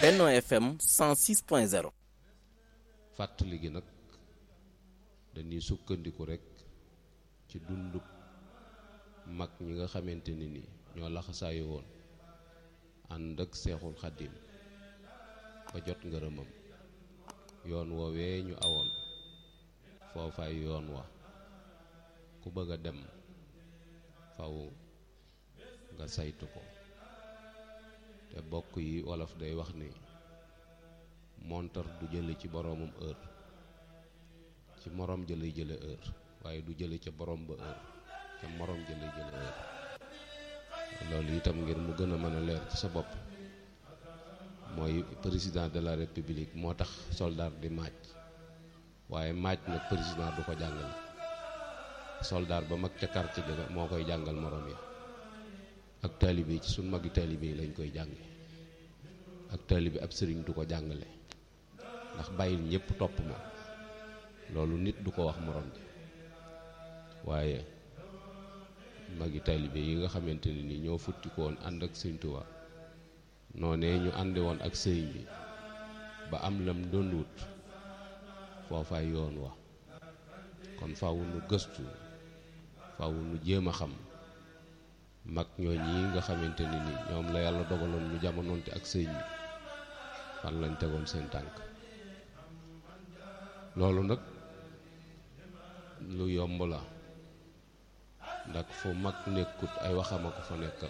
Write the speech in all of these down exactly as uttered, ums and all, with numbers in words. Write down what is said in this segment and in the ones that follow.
Benno F M cent six point zéro. fàttali gi nag dañuy sukkandiku rek ci dundub mag ñi nga xamante ni ni ñoo laxasaayu woon ànd ak Seexul Xaddim ba jot ngërëmam. yoon woowee ñu awoon foofaay yoon wa ku bëgg a dem faw nga saytu ko te bokk yi wolof day wax ni montar du jële ci boroomam heure ci moroom jële jële heure waaye du jële ca boroom ba heure ca moroom jële jële heure. loolu itam ngir mu gën a mën a leer ci sa bopp mooy président de la république moo tax soldat di maaj waaye maaj nag président du ko jàngal soldat ba mag ca quartier ga moo koy jàngal moroom ya. ak taalibe yi ci suñ magi taalibe yi lañ koy jànge ak taalibe ab sëriñ du ko jàngale ndax bàyyil ñépp topp ma loolu nit du ko wax moroom ji waaye magi taalibe yi nga xamante ne ni ñoo futti ko woon ànd ak Sëriñ Tuubaa noonee ñu àndi woon ak sëriñ bi ba am lam doon wut foofaay yoon wa kon faaw nu gëstu faaw nu jéem a xam mag ñoo ñi nga xamante ni ni ñoom la yàlla dogaloon ñu jamonoonte ak sëriñ bi fan lañ tegoon seen tànk. loolu nag lu yomb la ndax fu mag nekkut ay waxama ko fa nekkal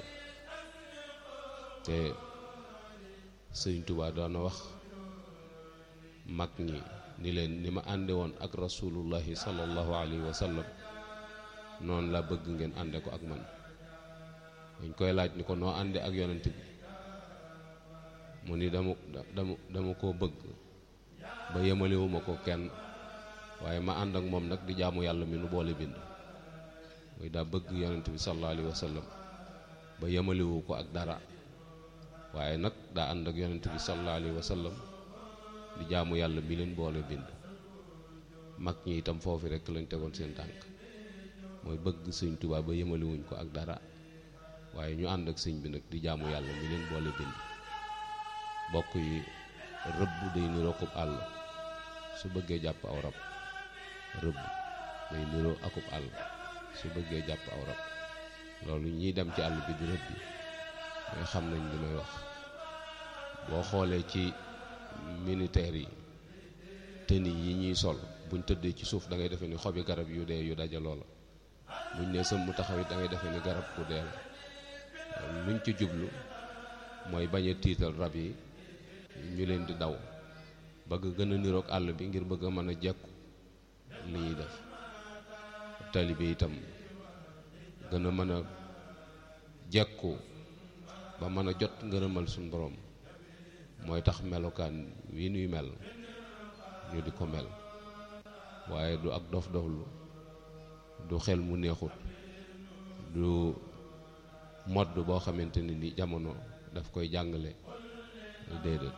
te Sëriñ Tuubaa doona wax mag ñi ni leen ni ma ànde woon ak rasulullahi sallallahu alayhi wa sallam noonu la bëgg ngeen ànde ko ak man. dañ koy laaj ni ko noo ànde ak yonent bi mu ni dama dama dama koo bëgg ba yemalewuma ko kenn waaye ma ànd ak moom nag di jaamu yàlla mi nu boole bind. muy daa bëgg yonent bi sallallahu alayhi wa sallam ba yemalewu ko ak dara waaye nag daa ànd ak yonent bi sallallahu alayhi wa sallam di jaamu yàlla mi leen boole bind. mag ñi itam foofu rek lañ tegoon seen tànk mooy bëgg Sëñ Tuubaa ba yemalewuñ ko ak dara waaye ñu ànd ak sëñ bi nag di jaamu yàlla mi leen boole bind. bokk yi rëbb day niroo akub àll su bëggee jàpp aw rab rëbb day niroo akub àll su bëggee jàpp aw rab loolu ñiy dem ci àll bi di rëbb bi mooy xam nañ li may wax. boo xoolee ci militaire yi tenue yi ñuy sol buñ tëddee ci suuf da ngay defee ni xobi garab yu dee yu dajaloo la buñ nee sëmm taxaw it da ngay defee ni garab ku dee la. luñ ci jublu mooy bañ a tiital rab yi ñu leen di daw bëgg gën a niroog àll bi ngir bëgg a mën a jekku li ñuy def. taalibe itam gën a mën a jekku ba mën a jot ngërëmal suñ borom mooy tax melokaan wi nuy mel ñu di ko mel waaye du ak dof doflu du xel mu neexut du modd boo xamante ne ni jamono daf koy jàngale déedéet.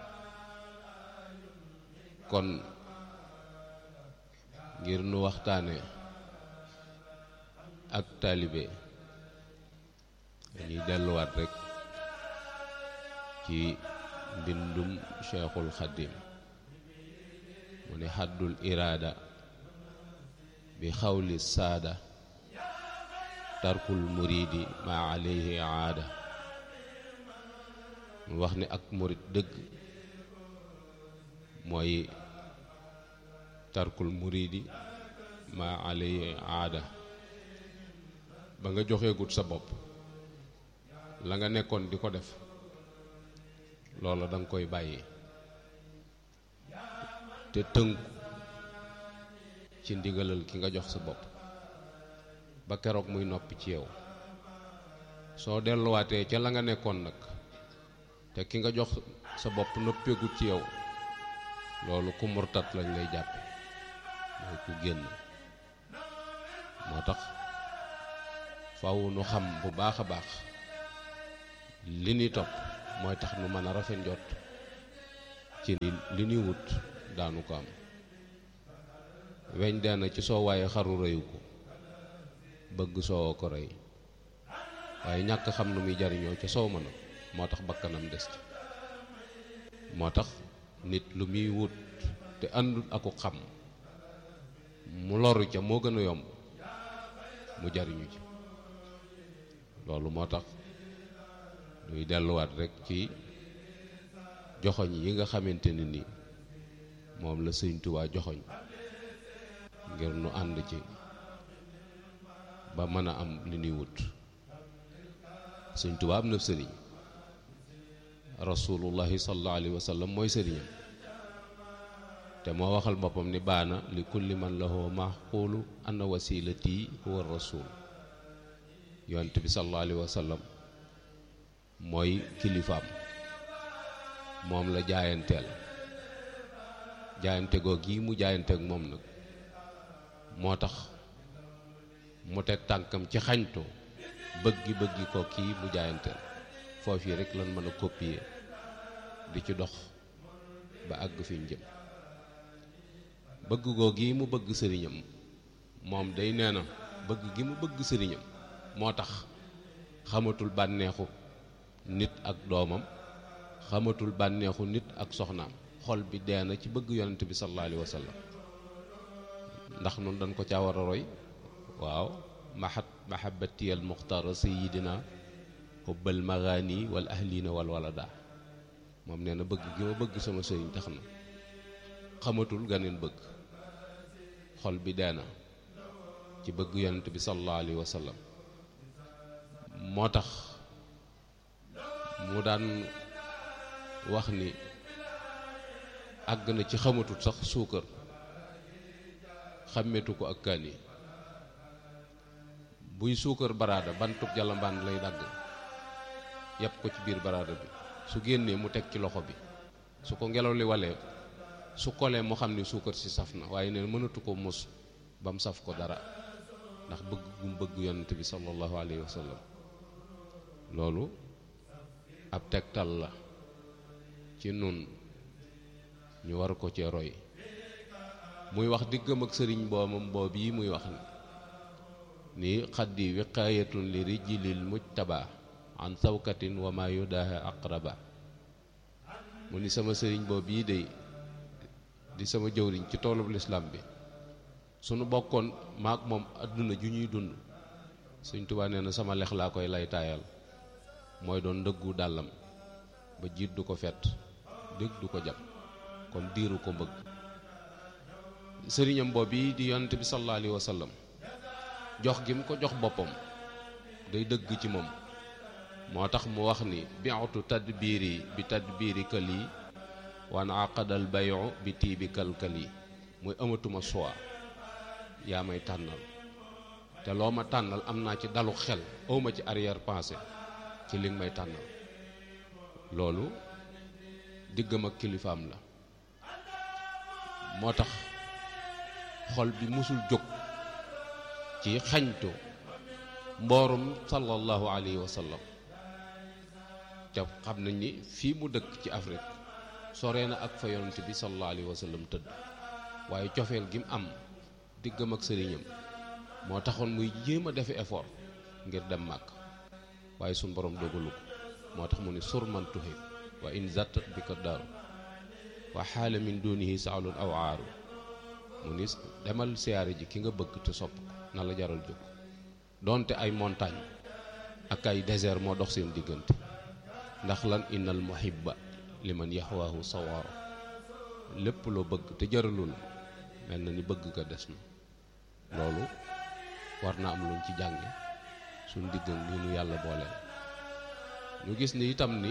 kon ngir nu waxtaane ak taalibe dañuy delluwaat rek ci mbindum Cheikhul Xaddim mu ne xaddul iraada bi xawli saada tarkul muridi ma alayhi aada. mu wax ni ak murid dëgg mooy tarkul muridi ma alayhi aada. ba nga joxeegut sa bopp la nga nekkoon di ko def loola danga koy bàyyi te tënku ci ndigalal ki nga jox sa bopp ba keroog muy noppi ci yow. soo delluwaatee ca la nga nekkoon nag te ki nga jox sa bopp noppeegut ci yow loolu ku murtat lañ lay jàppe mooy ku génn. moo tax faw nu xam bu baax a baax li ni topp mooy tax nu mën a rafet njot ci li ni wut daanu ko am. weñ deena ci soo waaye xaru rëyu ko bëgg soo ko rëy waaye ñàkk xam nu muy jariñoo ca soow ma nag moo tax bakkanam des ci. moo tax nit lu muy wut te àndul aku xam mu loru ca moo gën a yomb mu jariñu ci. loolu moo tax ñuy delluwaat rek ci joxoñ yi nga xamante ne ni moom la Sëñ Tuubaa joxoñ ngir nu ànd ci ba mën a am li ñuy wut. Sëñ Tuubaa am na sëriñ, rasulullahi sallallahu alayhi wa sallam mooy sëriñam, te moo waxal boppam ni baana li kulli man lahu maxquulu anna wasilati huwa rasul. yonent bi sallallahu alayhi wa sallam mooy kilifaam, moom la jaayanteel. jaayante goog yi mu jaayanteeg moom nag moo tax mu teg tànkam ci xañtu bëggi bëggi ko kii mu jaayanteel. foofu yi rek lan mën a copier di ci dox ba àgg fi ñu jëm. bëgg goog yi mu bëgg sëriñam moom day nee na bëgg gi mu bëgg sëriñam moo tax xamatul bànneexu nit ak doomam, xamatul bànneexu nit ak soxnaam. xol bi dee na ci bëgg yonent bi sallallahu alayhi wa sallam. ndax noonu dañ ko caa war a roy. waaw mahat mahabbati al muxtara sayidina hubbal magani wal ahlina wal walada. moom nee na bëgg gi ma bëgg sama sëriñ tax na xamatul ganeen bëgg. xol bi dee na ci bëgg yonent bi sallallahu alayhi wa sallam. moo tax mu daan wax ni àgg na ci xamatul sax suukar, xàmmeetu ko ak kaani. buy suukar baraada bantub jalambaan lay dagg yàpp ko ci biir baraada bi, su génnee mu teg ci loxo bi, su ko ngelaw li walee su kolee mu xam ni suukar si saf na, waaye neen mënatu ko mos ba mu saf ko dara ndax bëgg gum bëgg yonent bi sallallahu alayhi wa sallam. loolu ab tegtal la ci nun ñu war ko cee roy. muy wax diggam ak sëriñ boomam boobu yi muy wax ni xaddi wiqaayatun li rijlil mujtaba an sawkatin wa ma yudaha aqraba. mu ni sama sëriñ boobu yi day di sama jëwriñ ci toolub lislaam bi, sunu bokkoon maak moom adduna ju ñuy dund, Sëñ Tuubaa nee na sama lex laa koy lay taayal, mooy doon ndëggu dàllam ba jiit du ko fet, dégg du ko jàpp, kon diiru ko mbëgg. sëriñam boobu yi di yonent bi sallallahu alayhi wa sallam jox gi mu ko jox boppam day dëgg ci moom. moo tax mu wax ni bi'tu tadbiiri bi tadbiiri kali wan aqadal bayu bi tiibi kalkali. muy amatuma choix, yaa may tànnal, te loo ma tànnal am naa ci dalu xel, awma ci arrière pensée ci li nga may tànnal. loolu diggam ak kilifaam la. moo tax xol bi musul jóg ci xañtu mboorum sallallahu alayhi wa sallam. te xam nañ ni fii mu dëkk ci Afrique sore na ak fa yonent bi sallallahu alayhi wa sallam tëdd, waaye cofeel gi mu am diggam ak sëriñam moo taxoon muy jéem a defi effort ngir dem màkk, waaye suñ borom dogalu ko. moo tax mu ni surman tuhib wa in zattat bi ko daaru wa xaala min dunihi saalun aw aaru. mu ni demal siyaare ji ki nga bëgg te sopp ko, na la jaral jóg donte ay montagne ak ay désert moo dox seen diggante. ndax lan innal muhibba liman yaxwaahu sawaaro. lépp loo bëgg te jaralul mel na ni bëgg ga des na. loolu war na am luñ ci jànge suñ diggan ni nu yàlla booleel. ñu gis ni itam ni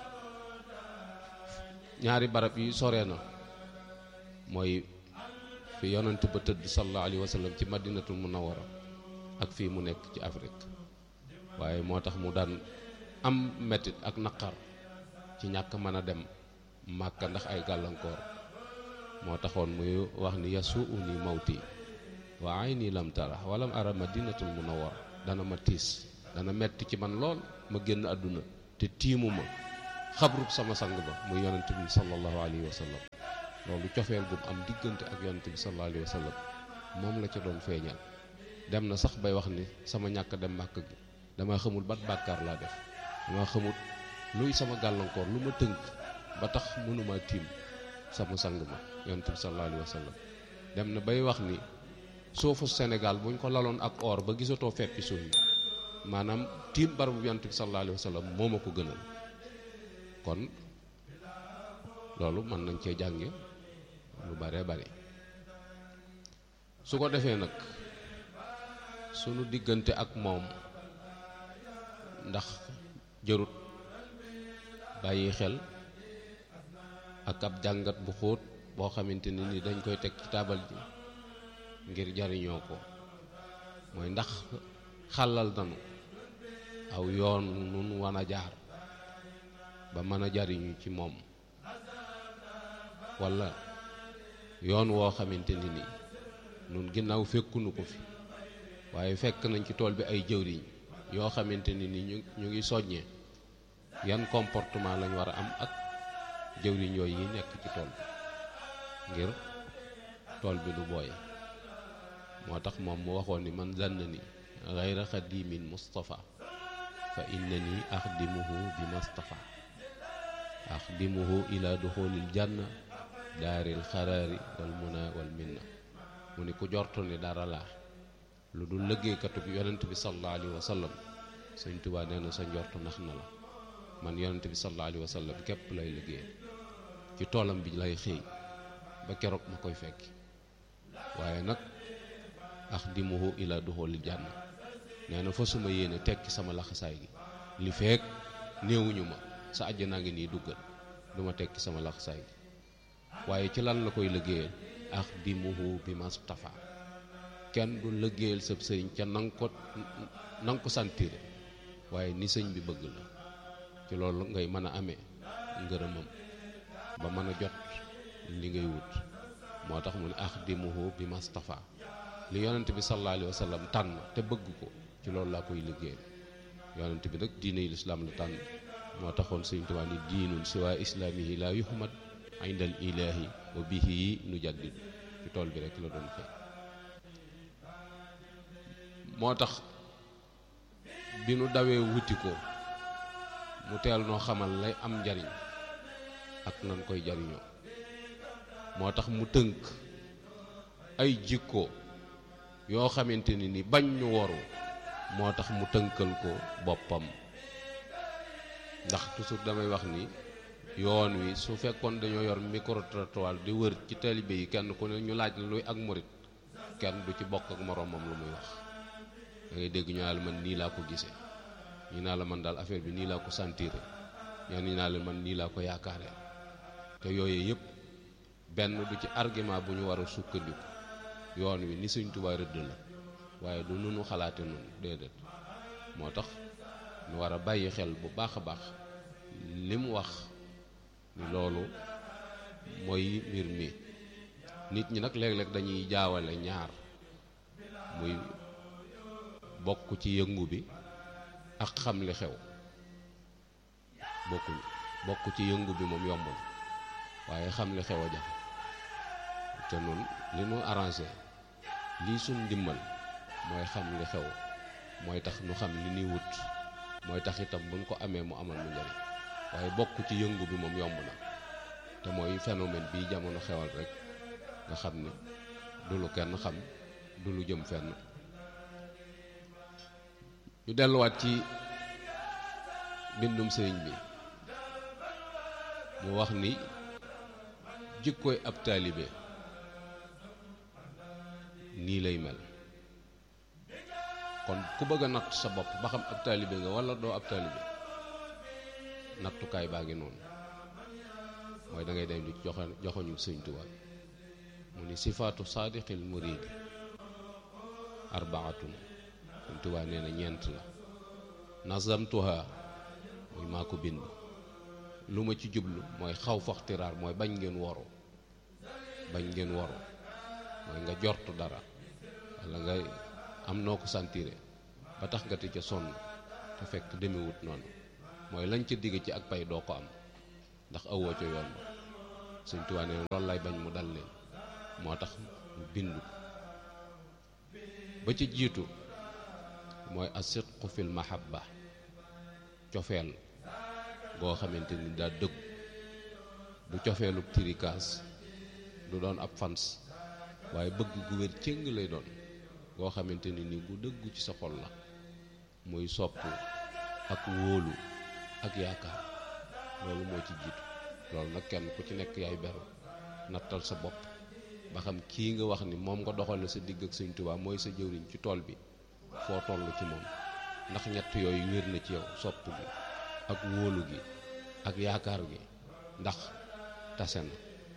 ñaari barab yi sore na, mooy fi yonent ba tëdd sallallahu alayhi wa sallam ci madinatul munawwara ak fii mu nekk ci Afrique. waaye moo tax mu daan am metit ak naqar ci ñàkk mën a dem Màkka ndax ay gàllankoor. moo taxoon muy wax ni yasuuni mawti wa ayni lam tara walam ara madinatul munawwara. dana ma tiis, dana metti ci man lool ma génn àdduna te tiimu ma xabrub sama sang ba muy yonent bi sallallahu alayhi wa sallam. loolu cofeel bu am diggante ak yonent bi sallallahu alayhi wa sallam moom la ca doon feeñal. dem na sax bay wax ni sama ñàkk dem màkk gi dama xamul bat bàkkaar laa def, dama xamul luy sama gàllankoor, lu ma tënk ba tax mënuma tiim sama sang ma yonent bi sallallahu alayhi wa sallam dem na bay wax ni suufu Sénégal buñ ko laloon ak or ba gisatoo feppi suuf yi maanaam tiim barabu yonent bi sallallahu alayhi wa sallam moo ma ko gënal. kon loolu mën nañ cee jànge lu bare bare. su ko defee nag sunu diggante ak moom ndax jërut bàyyi xel ak ab jàngat bu xóot boo xamante ne ni dañ koy teg ci taabal ji ngir jariñoo ko mooy ndax xàllal nanu aw yoon nun wan a jaar ba mën a jariñu ci moom, walla yoon woo xamante ni ni nun ginnaaw fekkunu ko fi waaye fekk nañ ci tool bi ay jëwriñ yoo xamante ni ni ñu ñu ngi soññee yan comportement lañ war a am ak jëwriñ yooyu yi nekk ci tool bi ngir tool bi du booy. moo tax moom mu waxoon ni man zannani ghayra xadimin Mustafa fa innani axdimuhu bi Mustafa axdimuhu ila duxulil janna daaril xaraari wal muna wal minna. mu ni ku jortu ni dara laa lu dul liggéeykatu bi yonent bi sallallahu alayhi wa sallam Sëñ Tuubaa nee na sa njortu nax na la. man yonent bi sallallahu alayhi wa sallam képp lay liggéey ci toolam bi lay xëy ba keroog ma koy fekki waaye nag axdimuhu ila duxulil janna nee na fa suma yéene tekki sama laxasaay gi li feek néewuñu ma sa àjjanaa ngi nii duggal du ma tekki sama laxasaay gi waaye ci lan la koy liggéeyal axdimuhu bi Mustafa. kenn du liggéeyal sab sëriñ ca nang ko nang ko santire waaye ni sëñ bi bëgg la ci loolu ngay mën a amee ngërëmam ba mën a jot li ngay wut. moo tax mu ne axdimuhu bi Mustafa li yonent bi sallallahu alayhi wa sallam tànn te bëgg ko ci loolu laa koy liggéeyal. yonent bi nag diine yi lislaam la tànn moo taxoon Sëñ Tuubaa ni diinun siwa islaamihi la yuhmad indal ilahi wa bihi nu jaddid ci tool bi rek la doon xëy. moo tax bi nu dawee wuti ko mu teel noo xamal lay am njariñ ak nan koy jariñoo. moo tax mu tënk ay jikko yoo xamante ni ni bañ ñu waru moo tax mu tënkal ko boppam. ndax toujours damay wax ni yoon wi su fekkoon dañoo yor micro-trottoir di wër ci taalibe yi kenn ku ne ñu laaj la luy ak murit kenn du ci bokk ak moroomam lu muy wax. da ngay dégg ñu naa la man nii laa ko gisee, ñu naa la man daal affaire bi nii laa ko sentiré, ñaan ñu naa la man nii laa ko yaakaare. te yooyu yëpp benn du ci argument bu ñu war a sukkandiku. yoon wi ni Sëñ Tuubaa rëdd la waaye du nunu xalaate noonu déedéet. moo tax ñu war a bàyyi xel bu baax a baax li mu wax ni loolu mooy mbir mi. nit ñi nag léeg-léeg dañuy jaawale ñaar muy bokk ci yëngu bi ak xam li xew. bokkuñu bokk ci yëngu bi moom yomb na waaye xam li xew a jafe. te noonu li nu arrangé lii suñ ndimbal mooy xam li xew, mooy tax nu xam li ni wut, mooy tax itam buñ ko amee mu amal mu njariñ. waaye bokk ci yëngu bi moom yomb na te mooy phénomène bii jamono xewal rek nga xam ne du lu kenn xam du lu jëm fenn. ñu delluwaat ci bindum sëriñ bi mu wax ni jikkooy ab taalibe nii lay mel. kon ku bëgg a natt sa bopp ba xam ab taalibe nga wala doo ab taalibe, nattukaay baa ngi noonu. mooy da ngay dem di joxe joxoñu Sëñ Tuubaa mu ni sifaatu saadiqil muriidi arbaatun. Sëñ Tuubaa nee na ñeent la. nazamtuha muy maa ko bind. lu ma ci jublu mooy xaw faxtiraar mooy bañ ngeen woru bañ ngeen woru mooy nga jortu dara walla nga am noo ko santire ba tax nga te ca sonn te fekk demewut noonu. mooy lañ ca digg ci ak pay doo ko am ndax awoo ca yoon ba. Sëñ Tuubaa nee na loolu lay bañ mu dal leen moo tax mu bindu ba ci jiitu mooy as-sidqu fil mahabba, cofeel goo xamante ni daa dëgg du cofeelub tirikaas du doon ab fans waaye bëgg gu wér cëng lay doon goo xamante ni ni bu dëggu ci sa xol la muy sopp ak wóolu ak yaakaar loolu moo ci jiitu loolu nag kenn ku ci nekk yaay beru nattal sa bopp ba xam kii nga wax ni moom nga doxale sa digg ak Sëñ Tuubaa mooy sa jëwriñ ci tool bi foo toll ci moom ndax ñett yooyu wér na ci yow sopp gi ak wóolu gi ak yaakaar gi ndax tase na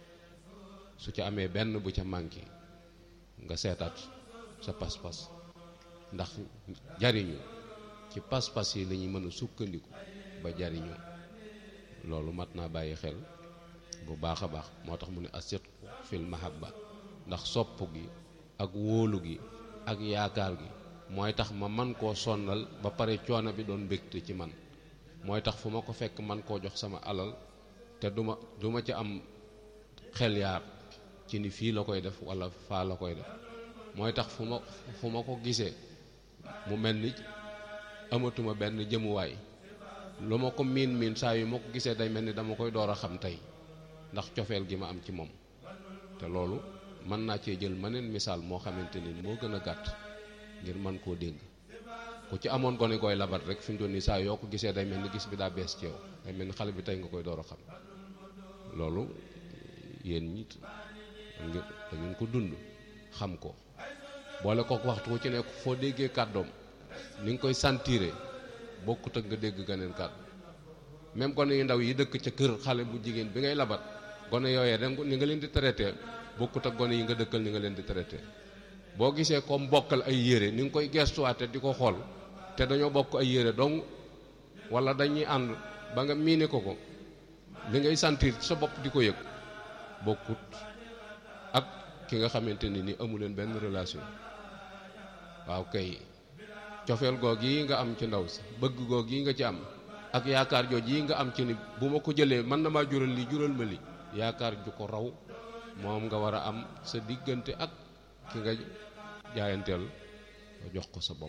su ci amee benn bu ca manqué nga seetaat sa pas-pas ndax jariñu ci pas-pas yi lañuy mën a sukkandiku ba jariñu loolu mat naa bàyyi xel bu baax a baax moo tax mu ne as-sidqu fil mahabba ndax sopp gi ak wóolu gi ak yaakaar gi mooy tax ma man koo sonnal ba pare coono bi doon mbégte ci man mooy tax fu ma ko fekk man koo jox sama alal te duma duma ci am xel yaar ci ni fii la koy def wala faa la koy def mooy tax fu ma fu ma ko gisee mu mel ni amatuma benn jëmuwaay lu ma ko miin miin saa yu ma ko gisee day mel ni dama koy door a xam tey ndax cofeel gi ma am ci moom te loolu mën naa cee jël meneen misaal moo xamante ni moo gën a gàtt ngir mën koo dégg ku ci amoon gone koy labat rek fi mu doon nii saa yoo ko gisee day mel ni gis bi daa bees ci yow day mel ni xale bi tey nga koy door a xam loolu yéen ñi da ngeen ko dund xam ko boole kook waxtu wu ci nekk foo déggee kàddoom ni nga koy sentiré bokkut ak nga dégg ganeen kàddu même gone yu ndaw yi dëkk ca kër xale bu jigéen bi ngay labat gone yooyee da ni nga leen di traité bokkut ak gone yi nga dëkkal ni nga leen di traité boo gisee comme bokkal ay yére ni nga koy gestuwaate di ko xool te dañoo bokk ay yére donc wala dañuy ànd ba nga miine ko ko li ngay sentir sa bopp di ko yëg bokkut ak ki nga xamante ni ni amu leen benn relation waaw kay cofeel goog yi nga am ci ndaw si bëgg goog yi nga ci am ak yaakaar jooj yi nga am ci ni bu ma ko jëlee mën na maa jural li jural ma li yaakaar ju ko raw moom nga war a am sa diggante ak ki nga jaayanteel nga jox ko sa bopp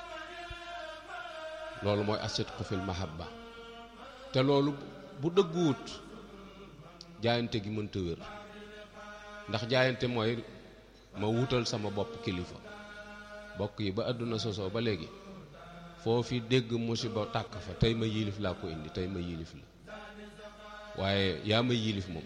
loolu mooy as-sidqu fil mahabba te loolu bu dëgguwut jaayante gi mënta wér ndax jaayante mooy ma wutal sama bopp kilifa bokk yi ba àdduna sosoo ba léegi foofi dégg musiba tàkk fa tey ma yilif laa ko indi tey ma yilif la waaye yaa ma yilif moom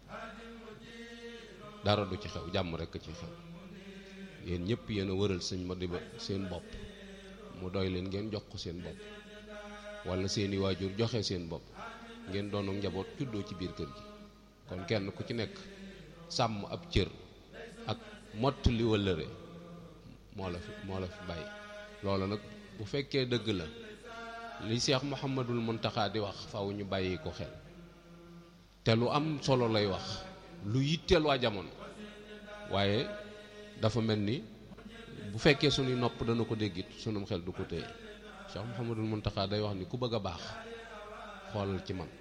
dara du ci xew jàmm rekk ci xew yéen ñëpp yéen a wëral sëñ ma diba seen bopp mu doy leen ngeen jox ko seen bopp wala seeni waajur joxe seen bopp ngeen doonu njaboot juddoo ci biir kër gi kon kenn ku ci nekk sàmm ab cër ak mott li wëllëre moo la fi moo la fi bàyyi loolu nag bu fekkee dëgg la li Cheikh Mouhamadul Mountakha di wax faw ñu bàyyi ko xel te lu am solo lay wax lu yitteel waa jamono waaye dafa mel ni bu fekkee suñuy nopp dana ko déggit sunum xel du ko téye Cheikh Mouhamadul Mountakha day wax ni ku bëgg a baax xoolal ci man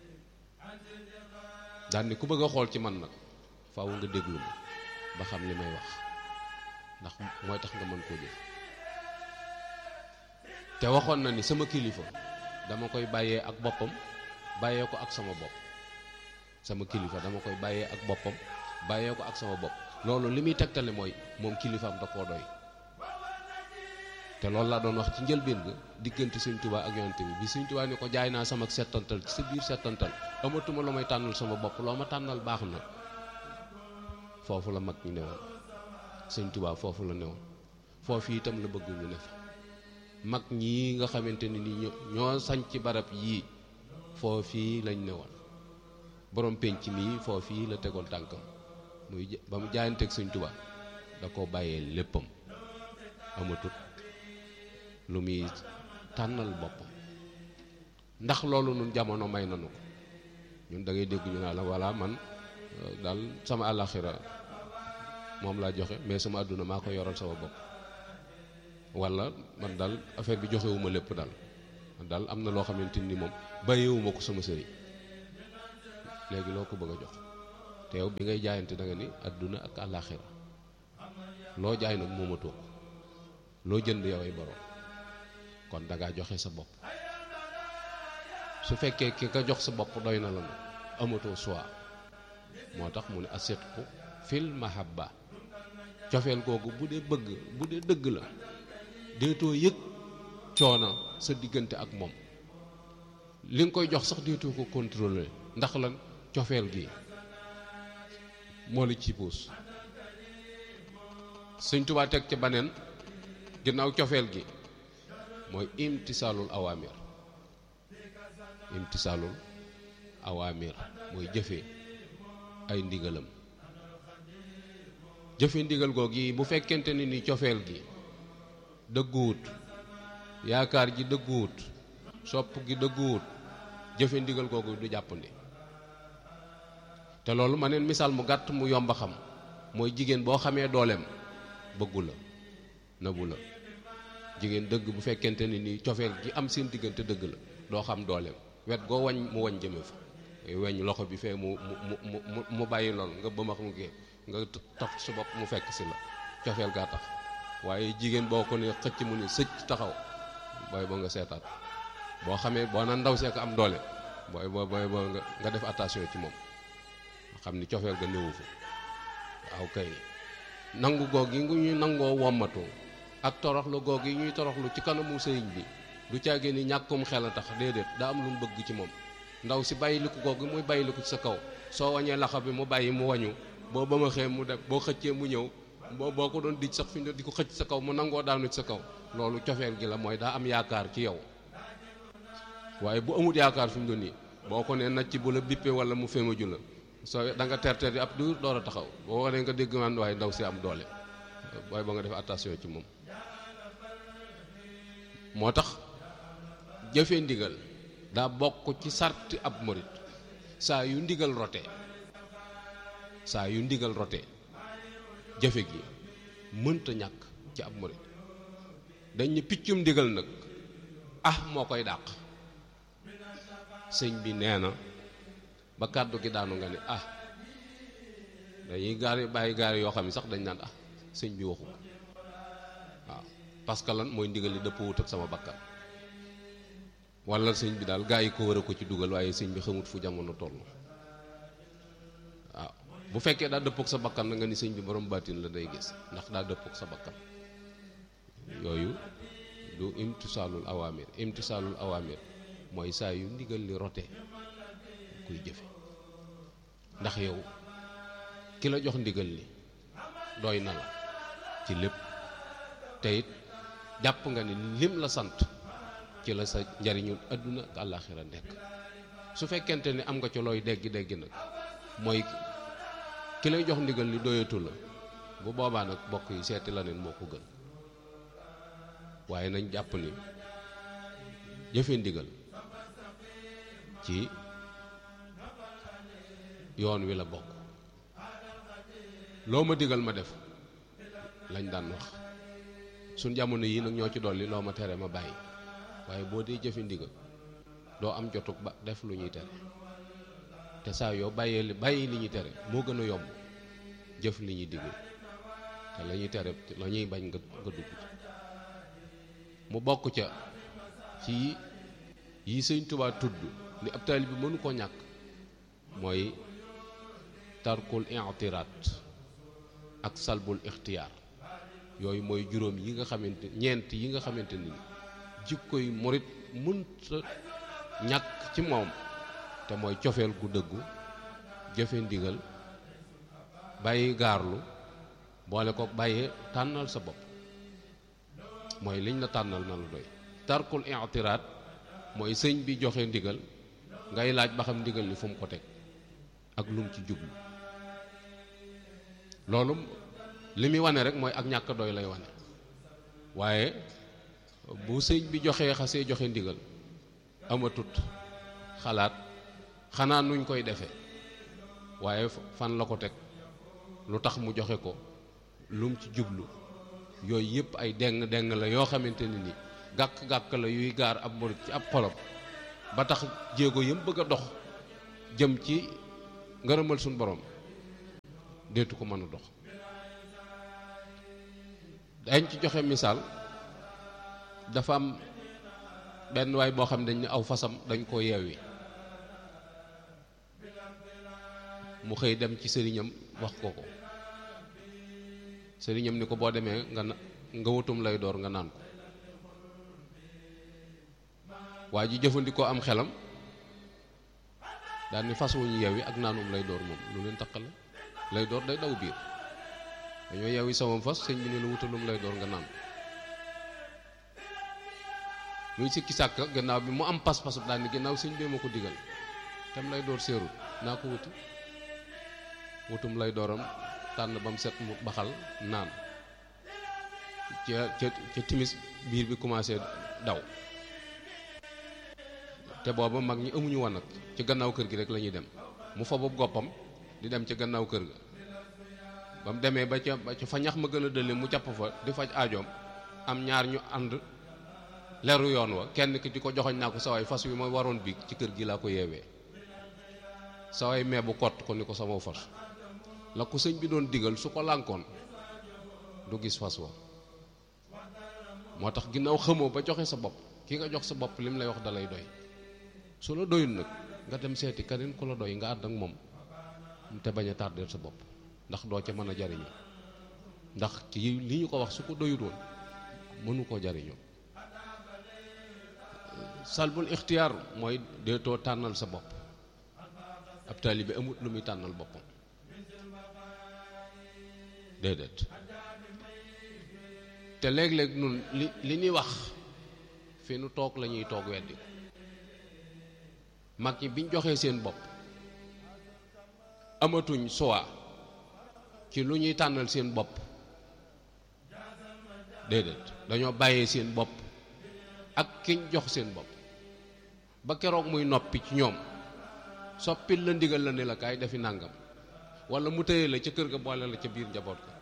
daan ni ku bëgg a xool ci man nag faaw nga déglu ma ba xam li may wax ndax mooy tax nga mën koo jëf te waxoon na ni sama kilifa dama koy bàyyee ak boppam bàyyee ko ak sama bopp sama kilifa dama koy bàyyee ak boppam bàyyee ko ak sama bopp loolu li muy tegtale mooy moom kilifaam da koo doy te loolu laa doon wax ci njëlbéen ga diggante Sëñ Tuubaa ak yonent bi bi Sëñ Tuubaa ni ko jaay naa sama settantal ci sa biir settantal amatuma lu may tànnal sama bopp loo ma tànnal baax na foofu la mag ñi newoon Sëñ Tuubaa foofu la newoon foofu itam la bëgg ñu ne fa mag ñii nga xamante ni nii ñoo sañ ci barab yii foofii lañ newoon borom penc mii foofii la tegoon tànkam muy ba mu jaayanteeg Sëñ Tuubaa da ko bàyyee léppam amatut lu muy tànnal boppam ndax loolu nun jamono may nanu ko ñun da ngay dégg ñu naa la walla man daal sama àllaxira moom laa joxe mais sama àdduna maa ko yoral sama bopp walla man daal affaire bi joxewuma lépp daal man daal am na loo xamante ni moom bàyyiwuma ko sama sëriñ léegi loo ko bëgg a jox te yow bi ngay jaayante da nga ni àdduna ak àllaxira loo jaay nag moomatoo ko loo jënd yow ay borom kon dangaa joxe sa bopp su fekkee ki nga jox sa bopp doy na la nag amatoo choix moo tax mu ne asidqu fil mahabba cofeel googu bu dee bëgg bu dee dëgg la deetoo yëg coono sa diggante ak moom li nga koy jox sax deetoo ko contrôler ndax lan cofeel gi moo la ci puus. Sëñ Tuubaa teg ca baneen ginnaaw cofeel gi mooy imtisaalul awaamir imtisaalul awaamir mooy jëfe ay ndigalam jëfe ndigal googu yi bu fekkente ni ni cofeel gi dëgguwut yaakaar ji dëgguwut sopp gi dëgguwut jëfe ndigal googu du jàppandi. te loolu ma neen misaal mu gàtt mu yomba xam mooy jigéen boo xamee dooleem bëggu la nëbbu la jigéen dëgg bu fekkente ni nii cofeel gi am seen diggante dëgg la doo xam dooleem wet goo wañ mu wañ jëme fa weñ loxo bi fee mu mu mu mu mu bàyyi lool nga bëmax mu gee nga taf su bopp mu fekk si la cofeel gaa tax waaye jigéen boo ko ne xëcc mu ne sëcc taxaw booy boo nga seetaat boo xamee boo naan ndaw see ko am doole booy boo booy boo nga nga def attention ci moom xam ni cofeel ga néewu fa waaw kay nangu goog yi ngu ñuy nangoo wommatoo ak toroxlu goog yi ñuy toroxlu ci kanamu sëriñ bi du caagee ni ñàkkum xel a tax déedéet daa am lu mu bëgg ci moom ndaw si bàyyiliku goog muy bàyyiliku ci sa kaw soo wañee laxa bi mu bàyyi mu wañu boo ba ma xee mu def boo xëccee mu ñëw boo boo ko doon dij sax fi di ko xëcc sa kaw mu nangoo daanu ci sa kaw loolu cofeel gi la mooy daa am yaakaar ci yow. waaye bu amut yaakaar fi mu doon nii boo ko nee nacc bu la bippe wala mu fémaju la soo da nga terter di ab du door a taxaw boo waree nga dégg man waaye ndaw si am doole waaye ba nga def attention ci moom. moo tax jëfe ndigal daa bokk ci sarti ab murit saa yu ndigal rote saa yu ndigal rote jëfe gi mënta ñàkk ci ab murit dañ ne piccum ndigal nag ah moo koy dàq. sëñ bi nee na ba kàddu gi daanu nga ne ah dañuy gaari bàyyi gaari yoo xam ne sax dañ naan ah sëñ bi waxu ko waaw parce que lan mooy ndigal li dëpp wut ak sama bakkan wala sëñ bi daal gaa yi ko war a ko ci dugal waaye sëñ bi xamut fu jamono toll waaw bu fekkee daa dëpp ak sa bakkan na nga ni sëñ bi borom baatin la day gis ndax daa dëpp ak sa bakkan yooyu du imtisaalul awaamir imtisaalul awaamir mooy saa yu ndigal li rote kuy jëfe ndax yow ki la jox ndigal li doy na la ci lépp te it jàpp nga ni lim la sant ci la sa njariñu àdduna ak àllaaxira nekk su fekkente ni am nga ci looy dégg dégg nag mooy ki lay jox ndigal li doyatu la bu boobaa nag bokk yi seeti la neen moo ko gën waaye nañ jàpp ni jëfe ndigal ci yoon wi la bokk loo ma digal ma def lañ daan wax suñ jamono yi nag ñoo ci dolli loo ma tere ma bàyyi waaye boo dee jëfe ndigal doo am jotug ba def lu ñuy tere te saa yoo bàyyee li bàyyi li ñuy tere moo gën a yomb jëf li ñuy digal te la ñuy tere la ñuy bañ nga nga dugg mu bokk ca ci yi Sëñ Tuubaa tudd ni ab taalibe bi mënu koo ñàkk mooy tarkul i'tiraat ak salbul ixtiyaar yooyu mooy juróom yi nga xamante ñeent yi nga xamante ni jikkoy murit mënta ñàkk ci moom te mooy cofeel gu dëggu jëfe ndigal bàyyi gaarlu boole ko bàyyee tànnal sa bopp mooy liñ la tànnal na la doy tarkul i'tiraat mooy sëñ bi joxe ndigal ngay laaj ba xam ndigal li fu mu ko teg ak lum ci jublu loolu li muy wane rek mooy ak ñàkk doy lay wane waaye bu sëñ bi joxee xasee joxe ndigal amatut xalaat xanaa nuñ koy defe waaye fan la ko teg lu tax mu joxe ko lum ci jublu yooyu yëpp ay deng deng la yoo xamante ni ni gàkk-gàkk la yuy gaar ab murit ci ab xolam ba tax jéego yëm bëgg a dox jëm ci ngërëmal suñ borom deetu ko mën a dox. dañ ci joxe misaal dafa am benn waay boo xam ne dañ ne aw fasam dañ ko yeewi mu xëy dem ci sëriñam wax ko ko sëriñam ni ko boo demee nga nga wutum lay door nga naan ko waa ji jëfandikoo am xelam daal ni fas wu ñu yewi ak naanum lay door moom lu leen taqale lay door day daw biir dañoo yewi samam fas sëñ bi ne la wutalum lay door nga naan muy sikki sàkk gannaaw bi mu am pas-pasu daal ni gannaaw sëñ bee ma ko digal tam lay door seerut naa ko wuti wutum lay dooram tànn ba mu set mu baxal naan ca ca ca timis biir bi commencé daw te booba mag ñi amuñu woon nag ci gannaaw kër gi rek la ñuy dem mu fa boobu goppam di dem ca gannaaw kër ga ba mu demee ba ca ba ca fa ñax ma gën a dëlle mu capp fa di faj aajoom am ñaar ñu ànd leru yoon wa kenn ki di ko joxoñ naa ko sawaay fas wi ma waroon bi ci kër gi laa ko yeewee sawaay mee bu kott ko ni ko sama fas la ko sëñ bi doon digal su ko lànkoon du gis fas wa moo tax ginnaaw xamoo ba joxe sa bopp ki nga jox sa bopp lim lay wax dalay doy su la doyul nag nga dem seeti keneen ku la doy nga ànd ak moom te bañ a tardeel sa bopp ndax doo ca mën a jariñu ndax ci li ñu ko wax su ko doyul woon mënu koo jariñoo salbul ixtiyaar mooy deetoo tànnal sa bopp ab taalibe amut lu muy tànnal boppam déedéet te léeg-léeg nun li li ñuy wax fi nu toog la ñuy toog weddi mag ñi biñ joxee seen bopp amatuñ choix ci lu ñuy tànnal seen bopp déedéet dañoo bàyyee seen bopp ak kiñ jox seen bopp ba keroog muy noppi ci ñoom soppil la ndigal la ne la kaay defi nàngam wala mu tëye la ca kër ga boole la ca biir njaboot ga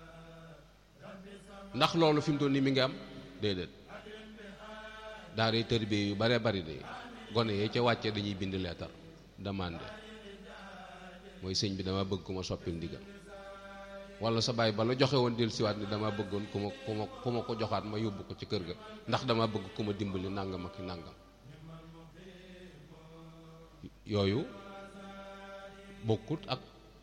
ndax loolu fi mu doon ni mi ngi am déedéet daara tërbiye yu bare bari de gone yee ca wàcce dañuy bind leetar demande mooy sëñ bi dama bëgg ku ma soppil ndigal wala sa baay ba la joxe woon del siwaat ni dama bëggoon ku ma ku ma ku ma ko joxaat ma yóbbu ko ci kër ga ndax dama bëgg ku ma dimbali nàngam ak nàngam yooyu bokkut ak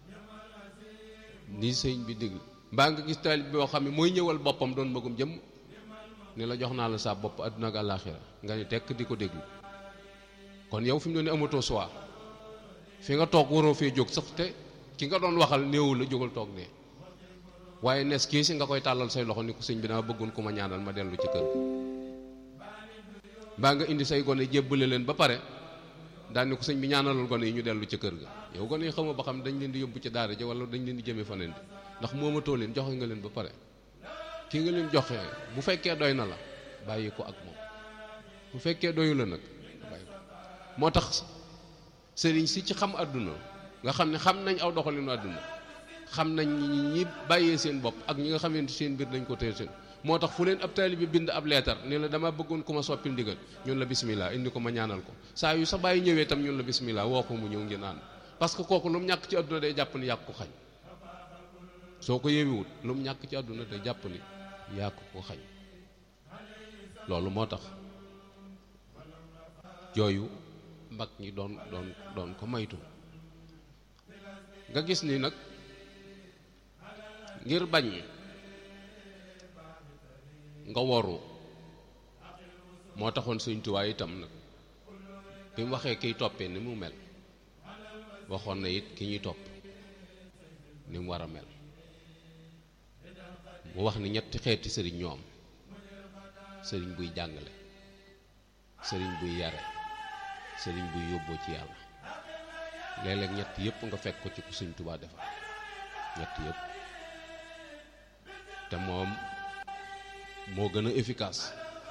ni sëñ bi digg mbaa nga gis taalib bi boo xam ne mooy ñëwal boppam doon bëggum jëm ni la jox naa la sa bopp àdduna ak àllaaxira nga ni tekk di ko déglu kon yow fi mu doon ne amatoo choix fi nga toog waroo fee jóg sax te ki nga doon waxal néewu la jógal toog ne waaye nes kii si nga koy tàllal say loxo ni ko sëñ bi dama bëggoon ku ma ñaanal ma dellu ci kër ga mbaa nga indi say gone jébbale leen ba pare daal ni ko sëñ bi ñaanalal gone yi ñu dellu ci kër ga yow gone yi xamoo ba xam dañ leen di yóbbu ci daara ja wala dañ leen di jëmee faneen di ndax moomatoo leen joxe nga leen ba pare ki nga leen joxe bu fekkee doy na la bàyyi ko ak moom bu fekkee doyu la nag bàyyi ko moo tax sëriñ si ci xam àdduna nga xam ne xam nañ aw doxalinu àdduna xam nañ ñi bàyyee seen bopp ak ñi nga xamante seen mbir dañ ko téye seen moo tax fu leen ab taalibe bi bind ab leetar ni la dama bëggoon ku ma soppil ndigal ñun la bismillah indi ko ma ñaanal ko saa yu sa bàyyi ñëwee tam ñun la bismillah woo ko mu ñëw ngeen ànd parce que kooku lu mu ñàkk ci àdduna day jàpp ni yàq ko xañ soo ko yéewewut lu mu ñàkk ci àdduna day jàpp ni yàq ko xañ loolu moo tax yooyu mag ñi doon doon doon ko maytu nga gis ni nag ngir bañ nga woru moo taxoon Sëñ Tuubaa itam nag bi mu waxee kiy toppee ni mu mel waxoon na it ki ñuy topp ni mu war a mel mu wax ni ñetti xeeti sëriñ ñoo am sëriñ buy jàngale sëriñ buy yare sëriñ buy yóbboo ci yàlla léeg-léeg ñett yëpp nga fekk ko ci ku Sëñ Tuubaa defar ñett yëpp te moom moo gën a efficace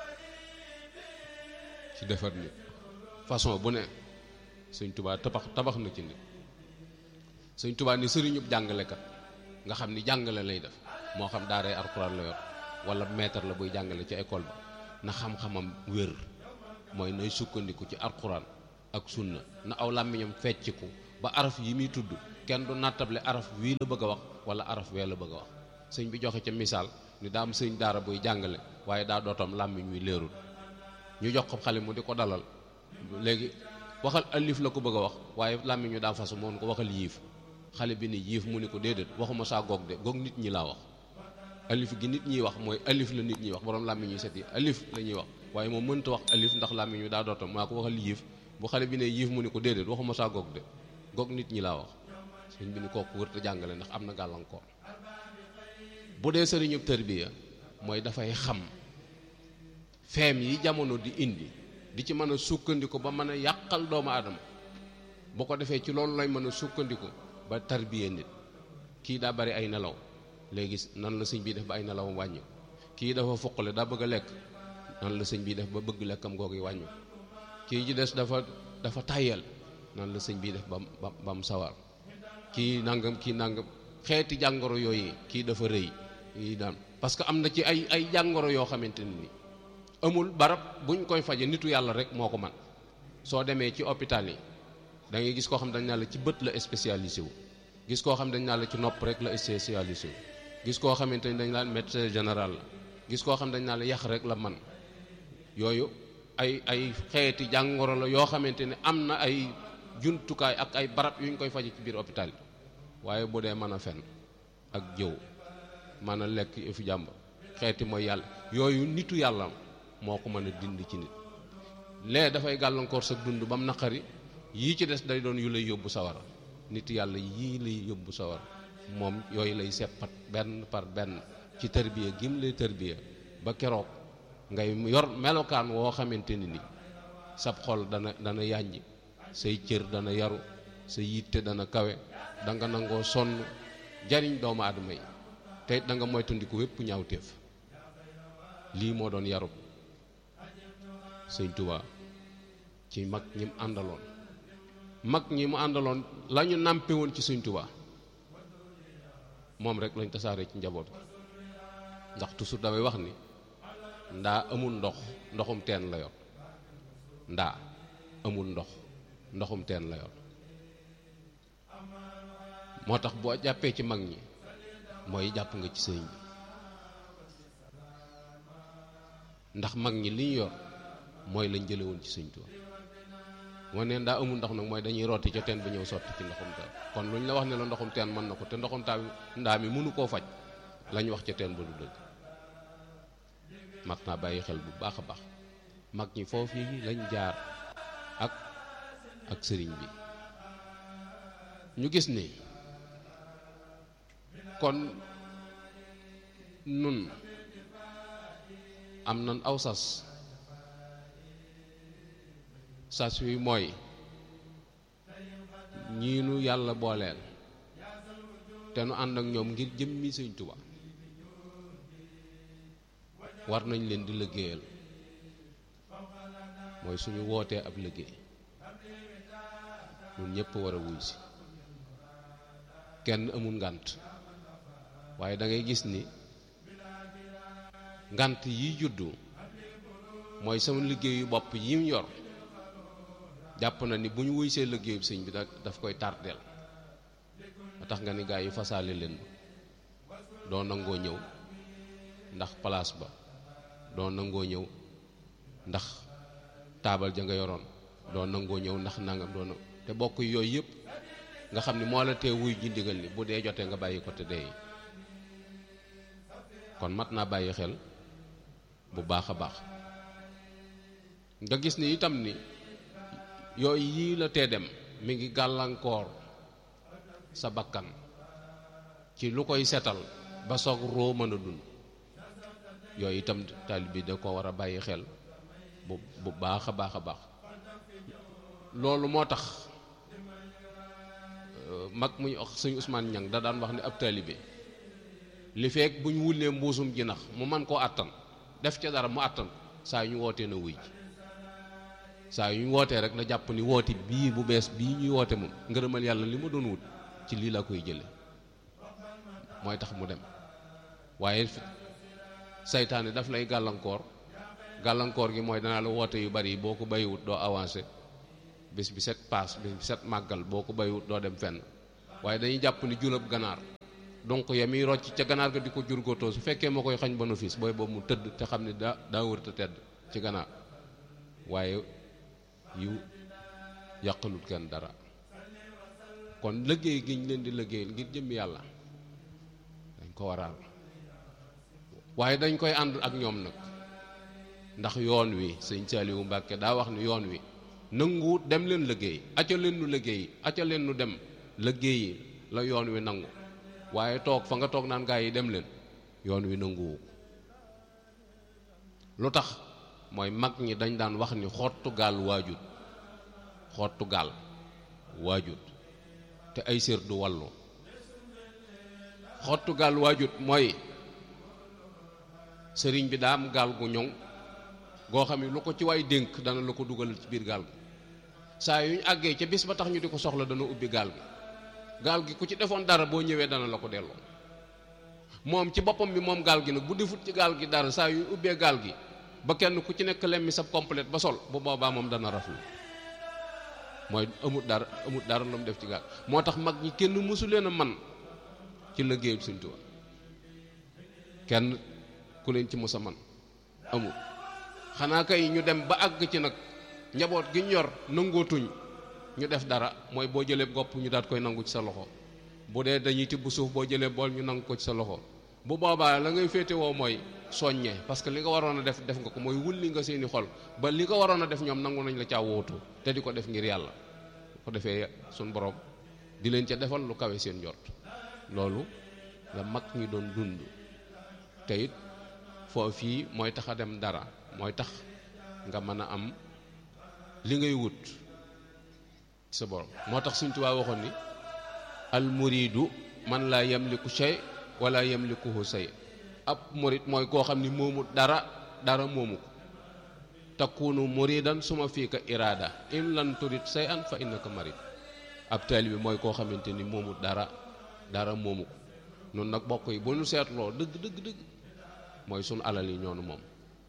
ci defar nit façon bu ne Sëñ Tuubaa tabax tabax na ci nit Sëñ Tuubaa ni sëriñub jàngalekat nga xam ni jàngale lay def moo xam daaray alxuraan la yor wala maître la buy jàngale ci école ba na xam-xamam wér mooy nay sukkandiku ci alxuraan ak sunna na aw làmmiñam fecciku ba araf yi muy tudd kenn du nattable araf wii la bëgg a wax wala araf wee la bëgg a wax sëñ bi joxe ca misaal ni daa am sëñ daara buy jàngale waaye daa dootam làmmiñ wi leerul ñu jox ko xale mu di ko dalal léegi waxal alif la ko bëgg a wax waaye làmmiñ wi daa fasu moon ko waxal yiif xale bi ni yiif mu ni ko déedéet waxuma saa goog de goog nit ñi laa wax alif gi nit ñiy wax mooy alif la nit ñiy wax borom làmmiñ ñu set yi alif la ñuy wax waaye moom mënta wax alif ndax làmmiñ ñu daa dootam maa ko waxal yiif bu xale bi ne yiif mu ni ko déedéet waxuma saa goog de goog nit ñi laa wax sëñ bi ni kooku wërta jàngale ndax am na gàllankoor. bu dee sëriñub tërbiya mooy dafay xam feem yi jamono di indi di ci mën a sukkandiku ba mën a yàqal doomu aadama bu ko defee ci loolu lay mën a sukkandiku ba tarbiya nit. kii daa bari ay nelaw léegi nan la sëñ bii def ba ay nelawam wàññi kii dafa foqale daa bëgg a lekk nan la sëñ bii def ba bëgg lekkam googu wàññi kii ci des dafa dafa tàyyal nan la sëñ bii def ba ba ba mu sawar kii nangam kii nangam xeeti jàngoro yooyu kii dafa rëy yi daan parce que am na ci ay ay jàngoro yoo xamante ne ni amul barab buñ koy faje nitu yàlla rek moo ko man soo demee ci hôpital yi da ngay gis koo xam dañ naa la ci bët la spécialisé wu gis koo xam dañ naa la ci nopp rek la spécialisé wu gis koo xamante ni dañ naan médecin général la gis koo xam dañ naa la yax rek la man yooyu ay ay xeeti jàngoro la yoo xamante ne am na ay jumtukaay ak ay barab yu ñu koy faje ci biir hôpital yi waaye bu dee mën a fen ak jëw mën a lekk fi jàmbur xeeti mooy yàlla yooyu nitu yàlla moo ko mën a dindi ci nit lee dafay gàllankoor sa dund ba mu naqari yii ci des day doon yu lay yóbbu sawara nit yàlla yii lay yóbbu sawara moom yooyu lay seppat benn par benn ci tërbiya gim lay tërbiya ba keroog ngay yor melokaan woo xamante ni ni sab xol dana dana yànji say cër dana yaru sa yitte dana kawe danga nangoo sonn jariñ doomu aadama yi te da nga moytandiku wépp ñaawteef lii moo doon yarub sëñ Tuubaa ci mag ñi mu àndaloon mag ñi mu àndaloon la ñu nàmpe woon ci sëñ Tuubaa moom rek lañ tasaare ci njaboot gi ndax toujours damay wax ni ndaa amul ndox ndoxum teen la yor ndaa amul ndox ndoxum teen la yor moo tax boo jàppee ci mag ñi mooy jàpp nga ci sëriñ bi ndax mag ñi li ñu yor mooy lañ jële woon ci sëriñ Tuubaa moo neen daa amul ndox nag mooy dañuy rooti ca teen ba ñëw sotti ci ndoxum teen kon lu ñu la wax ne la ndoxum teen mën na ko te ndoxum taa ndaa mi mënu koo faj lañ wax ca teen ba du dëgg mat naa bàyyi xel bu baax a baax mag ñi foofu yi lañ jaar ak ak sëriñ bi ñu gis ni kon nun am nan aw sas sas wi mooy ñii nu yàlla booleel te nu ànd ak ñoom ngir jëmmi Sëñ Tuubaa war nañ leen di liggéeyal mooy suñu wootee ab liggéey ñun ñëpp war a wuy si kenn amul ngànt waaye da ngay gis ni ngànt yi juddu mooy sama liggéeyu bopp yi mu yor jàpp na ni bu ñu wuy see liggéeyu sëñ bi daf koy tardeel ba tax nga ni gaa yi fasaale leen doo nangoo ñëw ndax place ba doo nangoo ñëw ndax taabal ja nga yoroon doo nangoo ñëw ndax nangam doo na te bokk yooyu yëpp nga xam ni moo la tee wuy ji ndigal ni bu dee jotee nga bàyyi ko te dee kon mat naa bàyyi xel bu baax a baax nga gis ni itam ni yooyu yii la tee dem mi ngi gàllankoor sa bakkan ci lu koy setal ba soog roo mën a dund yooyu itam taalibe bi da ko war a bàyyi xel bu bu baax a baax a baax loolu moo tax mag muy wax sëñ Ousmane Niang da daan wax ne ab taalibe li fekk bu ñu wullee mbuusum jinax mu man koo àttan def ca dara mu àttan saa yu ñu wootee na wuy ji saa yu ñu wootee rek na jàpp ni woote bii bu bees bii ñuy woote moom ngërëmal yàlla li ma doon wut ci lii la koy jële mooy tax mu dem waaye saytaane daf lay gàllankoor gàllankoor gi mooy danaa la woote yu bari boo ko bàyyiwut doo avancé bés bi set paas bés bi set màggal boo ko bàyyiwut doo dem fenn waaye dañuy jàpp ni julab ganaar donc ya muy rocc ca ganaar ga di ko jurgóotoo su fekkee moo koy xañ bénéfice booy boobu mu tëdd te xam ne daa daa wërta tedd ci ganaar waaye yu yàqalut kenn dara kon liggéey gi ñu leen di liggéeyal ngir jëmmi yàlla dañ ko waral waaye dañ koy ànd ak ñoom nag ndax yoon wi sëñ Saliou Mbàkke daa wax ni yoon wi nangu dem leen liggéey acca leen nu liggéey acca leen nu dem liggéey la yoon wi nangu waaye toog fa nga toog naan gaa yi dem leen yoon wi nanguwu lu tax mooy mag ñi dañ daan wax ni xottu gaal waajut xottu gaal waajut te ay sér du wallu xottu gaal waajut mooy sëriñ bi daa am gaal gu ñoŋ goo xam ne lu ko ci waay dénk dana la ko dugal ci biir gaal gi saa yu ñu àggee ca bis ba tax ñu di ko soxla dana ubbi gaal gi gaal gi ku ci defoon dara boo ñëwee dana la ko delloo moom ci boppam bi moom gaal gi nag bu defut ci gaal gi dara saa yu ubbee gaal gi ba kenn ku ci nekk lemmi sab complète ba sol bu boobaa moom dana raflu mooy amut dara amut dara lu mu def ci gaal moo tax mag ñi kenn mësu leen a man ci liggéeyu Sëñ Tuubaa kenn ku leen ci mës a man amul xanaa kay ñu dem ba àgg ci nag njaboot gi ñu yor nangootuñ ñu def dara mooy boo jëlee gopp ñu daat koy nangu ci sa loxo bu dee dañuy tibb suuf boo jëlee bool ñu nangu ko ci sa loxo bu boobaa la ngay féete woo mooy soññee parce que li nga waroon a def def nga ko mooy wulli nga seeni xol ba li nga waroon a def ñoom nangu nañ la caa wóotu te di ko def ngir yàlla ko defee suñ borom di leen ca defal lu kawe seen njort loolu la mag ñi doon dund te it foofii mooy tax a dem dara mooy tax nga mën a am li ngay wut ci sa borom moo tax Sëñ Tuubaa waxoon ni al muridu man laa yamliku shay wala yamlikuhu say ab murid mooy koo xam ni moomu dara dara moomu ko takunu muridan suma fii ka iraada in lan turid say an fa innaka marid ab taalibe bi mooy koo xamante ni moomu dara dara moomu ko noonu nag bokk yi bu ñu seetloo dëgg dëgg dëgg mooy sunu alal yi ñoonu moom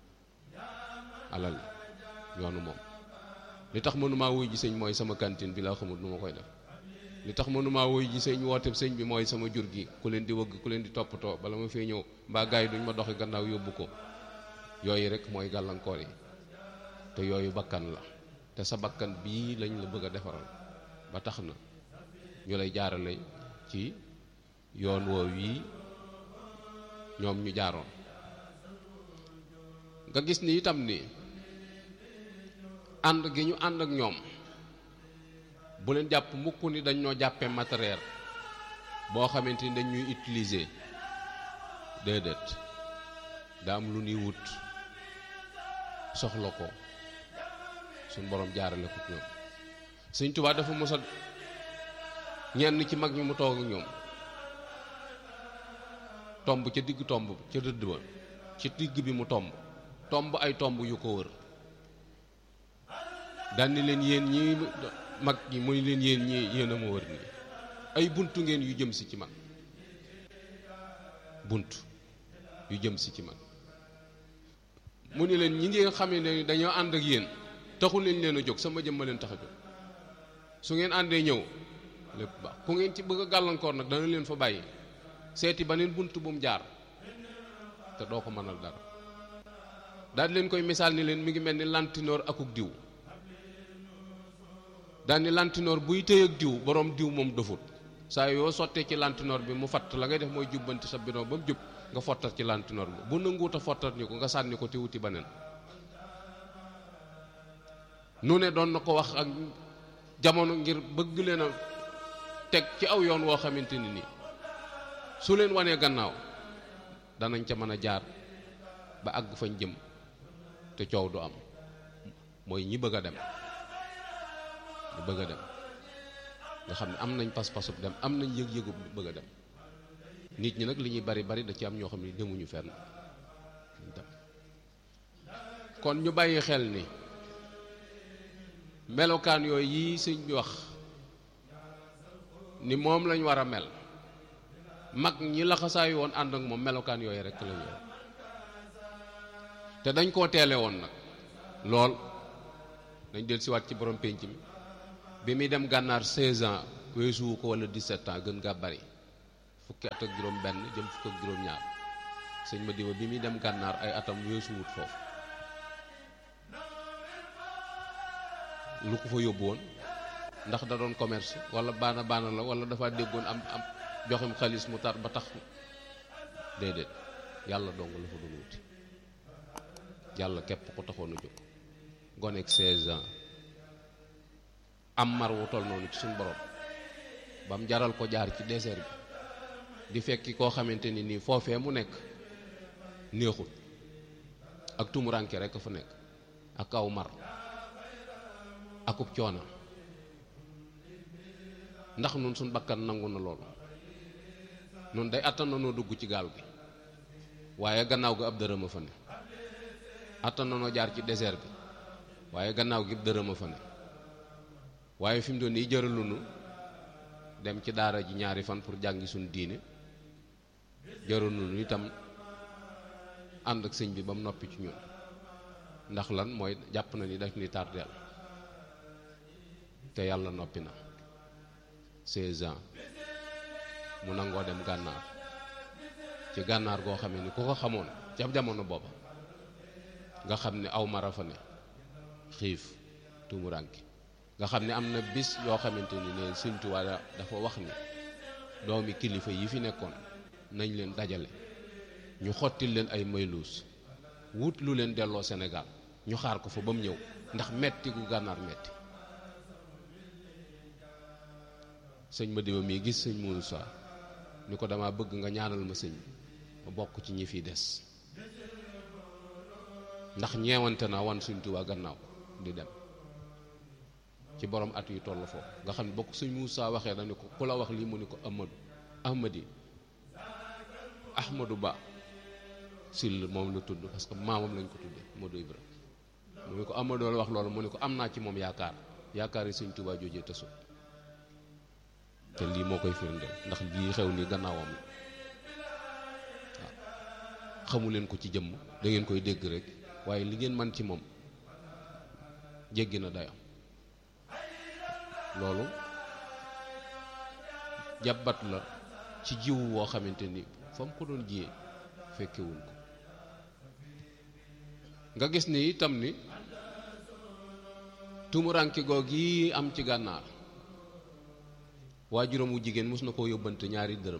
alal yi ñoonu moom li tax mënumaa wuy ji sëñ mooy sama cantine bi laa xamul nu ma koy def li tax mënumaa wuy ji sëñ woote sëñ bi mooy sama jur gi ku leen di wëgg ku leen di toppatoo bala ma fee ñëw mbaa gaay yi duñ ma doxi gannaaw yóbbu ko yooyu rek mooy gàllankoor yi te yooyu bakkan la te sa bakkan bii lañ la bëgg a defaral ba tax na ñu lay jaarale ci yoon woow yi ñoom ñu jaaroon nga gis ni itam ni ànd gi ñu ànd ak ñoom bu leen jàpp mukk ni dañ ñoo jàppee matériel boo xamante ni dañ ñuy utiliser déedéet daa am lu ñuy wut soxla ko suñ borom jaarale ko ñoom Sëñ Tuubaa dafa mos a ñenn ci mag ñi mu toog ak ñoom tomb ca digg tomb ca rëdd ba ci digg bi mu tomb tomb ay tomb yu ko wër daan leen yéen ñi mag ñi muy leen yéen ñi yéen a ma wër nii ay buntu ngeen yu jëm si ci man bunt yu jëm si ci man mu ni leen ñi ngeen xam ne dañoo ànd ak yéen taxul leen leen a jóg sama jëm ma leen tax a jóg su ngeen àndee ñëw lépp baax ku ngeen ci bëgg a gàllankoor nag dana leen fa bàyyi seeti baneen bunt bu mu jaar te doo ko mënal dara daal leen koy misaal ni leen mi ngi mel ni lantinoor akuk diw daal ni lantinoor buy tëy ak diw borom diw moom dofut saa yoo sottee ci lantinoor bi mu fatt la ngay def mooy jubbanti sa bidon ba mu jub nga fottat ci lantinoor bi bu nanguut a fottat ñu ko nga sànni ko te wuti baneen nu ne doon na ko wax ak jamono ngir bëgg leen a teg ci aw yoon woo xamante ni nii su leen wanee gannaaw danañ ca mën a jaar ba àgg fañ jëm te coow du am mooy ñi bëgg a dem ñi bëgg a dem nga xam ne am nañ pas-pasub dem am nañ yëg-yëgu bëgg a dem nit ñi nag li ñuy bari bari da ci am ñoo xam ne demuñu fenn kon ñu bàyyi xel ni melokaan yooyu yi sëñ bi wax ni moom lañ war a mel mag ñi laxasaay woon ànd ak moom melokaan yooyu rek la ñu te dañ koo teele woon nag lool dañ del siwaat ci borom pénc mi bi muy dem gànnaar seize ans weesuwu ko wala dix-sept ans gën gaa bari fukki at ak juróom benn jëm fukk ak juróom ñaar sëñ ma diwa bi muy dem gànnaar ay atam weesuwut foofu lu ko fa yóbbu woon ndax da doon commerce wala baana baana la wala dafa déggoon am am joxem xaalis mu tar ba tax déedéet yàlla dong la fa doon wuti yàlla képp ko taxoon a jóg gonek seize ans am mar wu toll noonu ci suñu borom ba mu jaral ko jaar ci désert bi di fekki koo xamante ni nii foofee mu nekk neexul ak tumuranke rek fa nekk ak aw mar akub coona ndax nun suñ bakkan nangu na loolu nun day attan na noo dugg ci gaal gi waaye gannaaw ga ab dërëm a fa ne attan na noo jaar ci désert bi waaye gannaaw gi ab dërëm a fa ne waaye fi mu doon nii jëralunu dem ci daara ji ñaari fan pour jàngi suñ diine jëralunu itam ànd ak sëñ bi ba mu noppi ci ñun ndax lan mooy jàpp na ni daf ni tardeel te yàlla noppi na seize ans mu nangoo dem gànnaar ci gànnaar goo xam ne ku ko xamoon ci ab jamono booba nga xam ne aw mara fa ne xiif tumuranki nga xam ne am na bis yoo xamante ni ne Sëñ Tuubaa dafa wax ni doomi kilifa yi fi nekkoon nañ leen dajale ñu xottil leen ay mayluus wut lu leen delloo Sénégal ñu xaar ko fa ba mu ñëw ndax metti gu gànnaar metti sëñ Madiba mii gis sëñ Moussa ni ko dama bëgg nga ñaanal ma sëñ ma bokk ci ñi fi des ndax ñeewante naa wan Sëñ Tuubaa gannaaw di dem ci borom at yu toll foofu nga xam ne bokk sëñ Moussa waxee dañu ko ku la wax lii mu ni ko Amadou Ahmadi Ahmadou Ba Sill moom la tudd parce que maamam lañ ko tuddee Modou Ibra mu ni ko Amadou la wax loolu mu ni ko am naa ci moom yaakaar yaakaar yi Sëñ Tuubaa joojee tasu te lii moo koy firndeel ndax lii xew ni gannaawam la waaw xamu leen ko ci jëmm da ngeen koy dégg rek waaye li ngeen man ci moom jéggi na dayo loolu jàbbat la ci jiwu woo xamante ni fa mu ko doon jiyee fekkewuñ ko nga gis ni itam ni tumuranke goog yi am ci gànnaar waajuram wu jigéen mos na koo yóbbante ñaari dërëm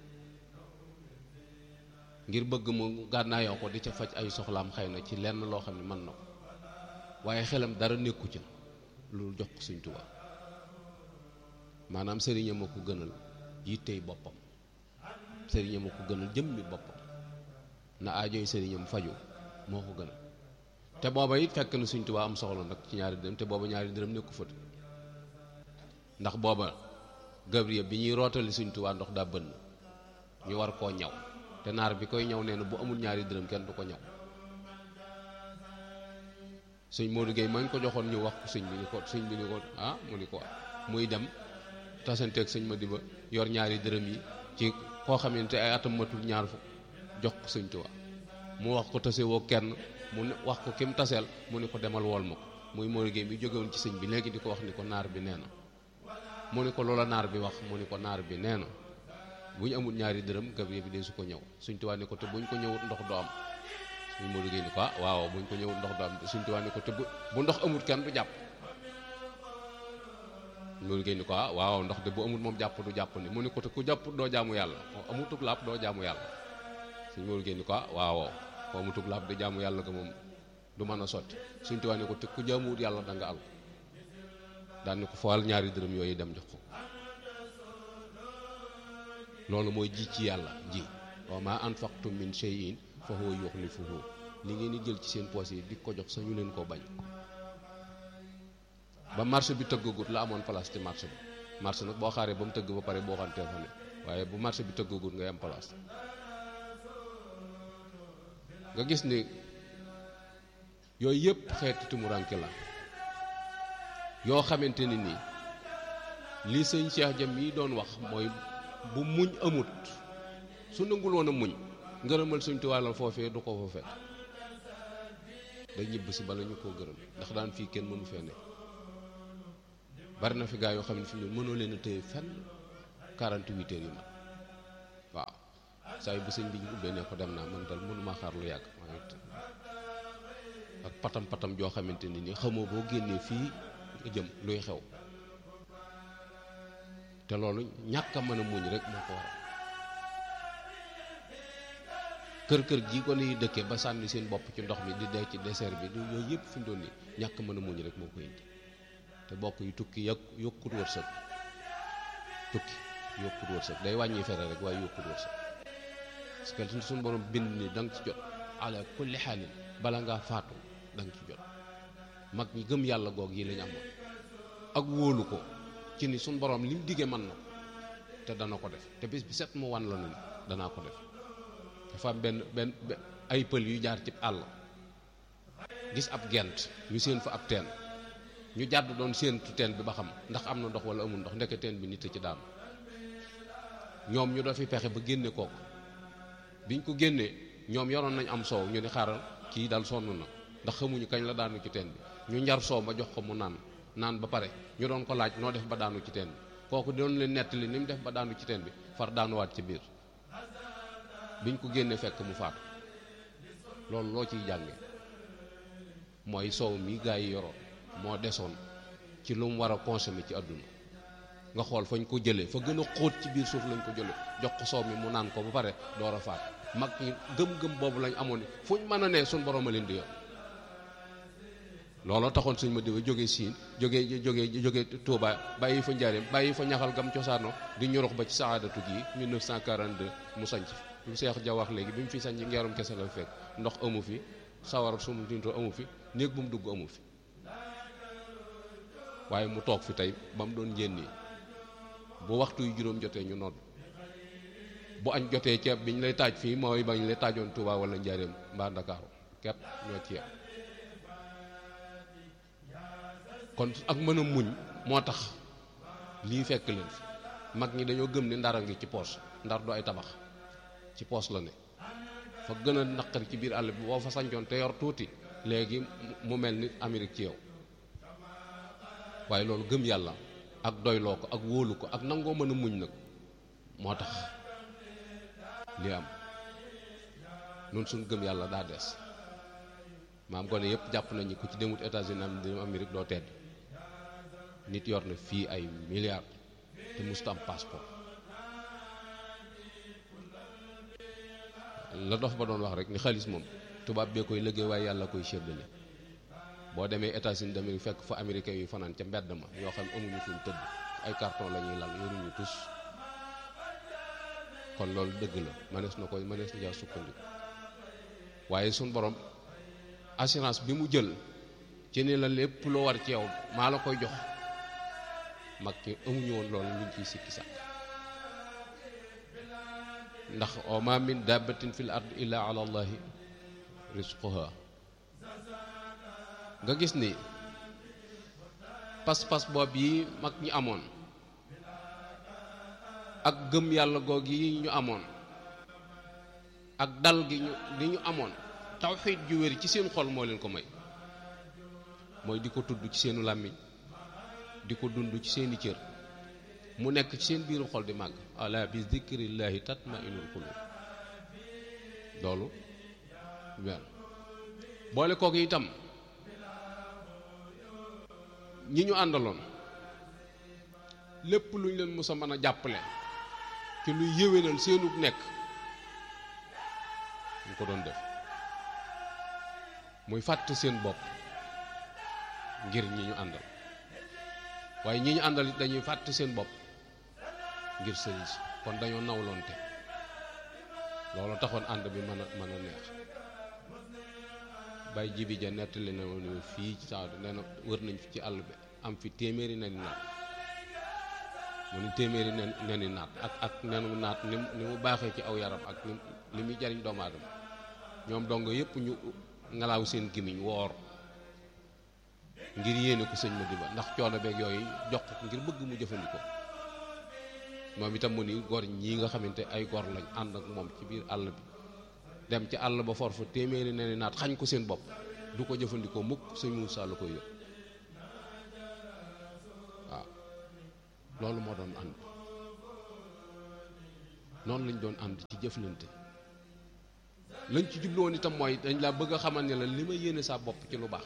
ngir bëgg mu gànnaayoo ko di ca faj ay soxlaam xëy na ci lenn loo xam ne mën na ko waaye xelam dara nekku ca lu jox ko Sëñ Tuubaa maanaam sëriñam a ko gënal yittey boppam sëriñam a ko gënal jëmmi boppam na aajoy sëriñam faju moo ko gënal te booba it fekk na Sëñ Tuubaa am soxla nag ci ñaari dërëm te booba ñaari dërëm nekku fa ndax booba Gabriel bi ñuy rootali Sëñ Tuubaa ndox daa bënn ñu war koo ñaw te naar bi koy ñaw nee na bu amul ñaari dërëm kenn du ko ñaw sëñ Modou Gueye mañ ko joxoon ñu wax ko sëñ bi ni ko sëñ bi ni ko ah mu ni ko muy dem tasanteeg sëñ Madiba yor ñaari dërëm yi ci koo xamante ay atam matul ñaar fukk jox ko Sëñ Tuubaa mu wax ko tase woo kenn mu wax ko kim taseel mu ni ko demal wool ma ko muy Modou Gueye mi jógewoon ci sëñ bi léegi di ko wax ni ko naar bi nee na mu ni ko loola naar bi wax mu ni ko naar bi nee na bu ñu amul ñaari dërëm Gabriel bi dee su ko ñëw Sëñ Tuubaa ni ko te buñ ko ñëwut ndox doo am sëñ Modou Gueye ni ko ah waaw buñ ko ñëwut ndox doo am Sëñ Tuubaa ni ko te bu bu ndox amul kenn du jàpp Modou Gueye ni ko ah waaw ndox de bu amul moom jàpp du jàpp ni mu ni ko te ku jàpp doo jaamu yàlla amutug laab doo jaamu yàlla sëñ Modou Gueye ni ko ah waaw ko amutug laab de jaamu yàlla ga moom du mën a sotti Sëñ Tuubaa ni ko te ku jaamuwut yàlla da nga al daan ni ko fawal ñaari dërëm yooyu dem jox ko loolu mooy ji ci yàlla ji wa ma anfaqtum min shay'in fa huwa yukhlifuhu li ngeen di jël ci seen poos yi di ko jox sañu leen koo bañ ba marché bi tëggagut la amoon place ci marché bi marché nag boo xaaree ba mu tëgg ba pare boo xantee fa ne waaye bu marché bi tëggagut ngay am place nga gis ni yooyu yëpp xeeti tumuranke la yoo xamante ni nii li sëñ Cheikh Jam yi doon wax mooy bu muñ amut su nangul woon a muñ ngërëmal Sëñ Tuubaa la foofee du ko fa fekk day ñibb si bala ñu koo gërëm ndax daan fii kenn mënu fee ne bari na fi gaa yoo xam ne fi ñu mënoo leen a téye fenn quarante-huit heures yi man waaw saa yu bu sëñ bi ñu ubbee ne ko dem naa man dal mënuma xaar lu yàgg ak patam patam joo xamante ni ni xamoo boo génnee fii nga jëm luy xew te loolu ñàkk a mën a muñ rek moo ko waral kër kër gi ko ni dëkkee ba sànni seen bopp ci ndox mi di dee ci désert bi yooyu yëpp fi mu doon nii ñàkk mën a muñ rek moo koy indi te bokk yu tukki yokk yokkut wërsëg tukki yokkut wërsëg day wàññi fere rek waaye yokkut wërsëg parce que suñu borom bind ni da nga ci jot ala kulli xaalin bala ngaa faatu da nga ci jot mag ñi gëm yàlla goog yi lañ amoon ak wóolu ko ci ni suñu borom li mu diggee mën na te dana ko def te bis bi set mu wan la ni danaa ko def dafa am benn benn ay pël yu jaar ci àll gis ab gent ñu seen fa ab teen ñu jàdd doon séentu teen bi ba xam ndax am na ndox wala amul ndox ndeke teen bi nit a ci daanu ñoom ñu dafi pexe ba génne kooku biñ ko génnee ñoom yoroon nañ am soow ñu ni xaaral kii daal sonn na ndax xamuñu kañ la daanu ci teen bi ñu njar soow ma jox ko mu naan naan ba pare ñu doon ko laaj noo def ba daanu ci teen bi kooku doon leen nettali ni mu def ba daanu ci teen bi far daanuwaat ci biir biñ ko génnee fekk mu faatu loolu loo ciy jànge mooy soow mi gaa yi yoroon moo desoon ci lu mu war a consommer ci àdduna nga xool fañ ko jëlee fa gën a xóot ci biir suuf lañ ko jëlee jox ko soow mi mu naan ko ba pare door a faat mag ñi gëm-gëm boobu lañ amoon ni fuñ mën a ne suñ borom a leen di yor looloo taxoon suñ ma diwa jógee siin jógee jógee jógee Touba bàyyi fa njaareem bàyyi fa ñaxal gam cosaano di ñorox ba ci saadatu gi mille neuf cent quarante-deux mu sanc lu Seex Ja wax léegi bi mu fi sanc ngeerum kese la fekk ndox amu fi sawar sumu tinto amu fi néeg bu mu dugg amu fi waaye mu toog fi tey ba mu doon njéen nii bu waxtu yu juróom jotee ñu nodd bu añ jotee ceeb biñ lay taaj fii mooy bañ lay taajoon Touba wala njaareem mbaa Ndakaaru képp ñoo ci yem kon ak mën a muñ moo tax lii fekk leen fi mag ñi dañoo gëm ne ndara ngi ci poos ndar du ay tabax ci poos la ne fa gën a naqari ci biir àll bi boo fa sancoon te yor tuuti léegi mu mel ni Amérique ci yow waaye loolu gëm yàlla ak doyloo ko ak wóolu ko ak nangoo mën a muñ nag moo tax li am noonu suñ gëm yàlla daa des maam gone yëpp jàpp nañu ku ci demut États-Unis am dem Amérique doo tedd nit yor na fii ay milliards te mosut am passeport la dof ba doon wax rek ni xaalis moom tubaab bee koy liggéey waaye yàlla koy séddale boo demee États-Unis d'Amérique fekk fa américain yu fanaan ca mbedd ma yoo xam amuñu fuñ tëdd ay carton la ñuy lal yoruñu tus kon loolu dëgg la mënees na koy mënees na jaa sukkandiku waaye suñ borom assurance bi mu jël ci ni la lépp loo war ci yow maa la koy jox mag ñi amuñu woon loolu ñu ngi ciy sikki sax ndax wa ma min dabbatin fil ard illa ala allahi rizquha nga gis ni pas-pas boobu yi mag ñi amoon ak gëm yàlla goog yi ñu amoon ak dal gi ñu li ñu amoon tawxiid ju wér ci seen xol moo leen ko may mooy di ko tudd ci seenu làmmiñ di ko dund ci seeni cër mu nekk ci seen biiru xol di màgg ala bi zikrillahi tatma'innul qulub loolu wel boole kooku itam ñi ñu àndaloon lépp lu ñu leen mës a mën a jàppale ci luy yéwénal seenug nekk ñu ko doon def muy fàtte seen bopp ngir ñi ñu àndal waaye ñi ñu àndal it dañuy fàtte seen bopp ngir sëriñ si kon dañoo nawloonte loolu taxoon ànd bi mën a mën a neex bay jibi ja nettali na woon fii ci saa nee na wër nañ fi ci àll bi am fi téeméeri neni naat mu ni téeméeri nen neni naat ak ak nenu naat ni ni mu baaxee ci aw yaram ak ni li muy jariñ doomu aadama ñoom dong yëpp ñu ngalaaw seen gimiñ woor ngir yéene ko sëñ Madiba ndax coono beeg yooyu jox ko ngir bëgg mu jëfandikoo moom itam mu ni gor ñii nga xamante ay gor lañ ànd ak moom ci biir àll bi dem ci àll ba for fa téeméeri neni naat xañ ko seen bopp du ko jëfandikoo mukk sëñ Moussa la koy yëg waaw loolu moo doon ànd noonu lañ doon ànd ci jëflante lañ ci jubluwoon itam mooy dañ laa bëgg a xamal ne la li ma yéene sa bopp ci lu baax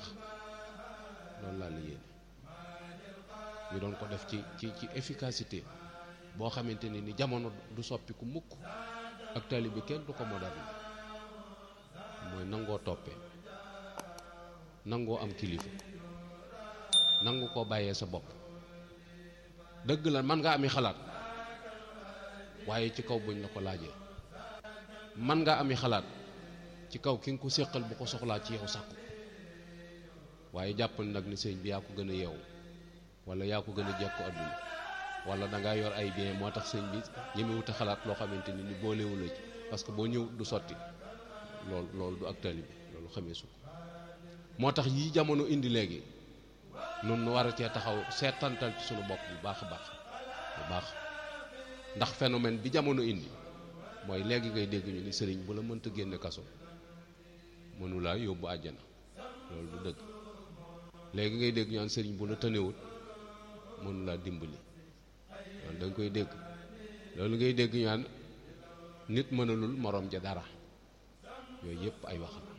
loolu laa la yéene ñu doon ko def ci ci ci efficacité boo xamante ni ni jamono du soppiku mukk ak taalibe kenn du ko moderne mooy nangoo toppee nangoo am kilifa nangu koo bàyyee sa bopp. dëgg la man nga ami xalaat waaye ci kaw buñ la ko laajee, man nga ami xalaat ci kaw ki nga ko séqal bu ko soxlaa ci yow sàkku, waaye jàppal nag ni sëñ bi yaa ko gën a yeewu wala yaa ko gën a jekku àdduna wala dangaa yor ay bien moo tax sëñ bi ñemewut a xalaat loo xamante ni ni boolewu la ci, parce que boo ñëw du sotti. loolu loolu du ak taalibe bi loolu xamee su ko. moo tax yii jamono indi léegi nun nu war a cee taxaw seetantal ci sunu bopp bu baax a baax bu baax ndax phénomène bi jamono indi mooy léegi ngay dégg ñu ni sëriñ bu la mënta génne kaso mënulaa yóbbu àjjana, loolu du dëgg. léegi ngay dégg ñu naan sëriñ bu la tënewut mënulaa dimbali, loolu da nga koy dégg. loolu ngay dégg ñu naan nit mënalul morom ja dara, yooyu yëpp ay wax la,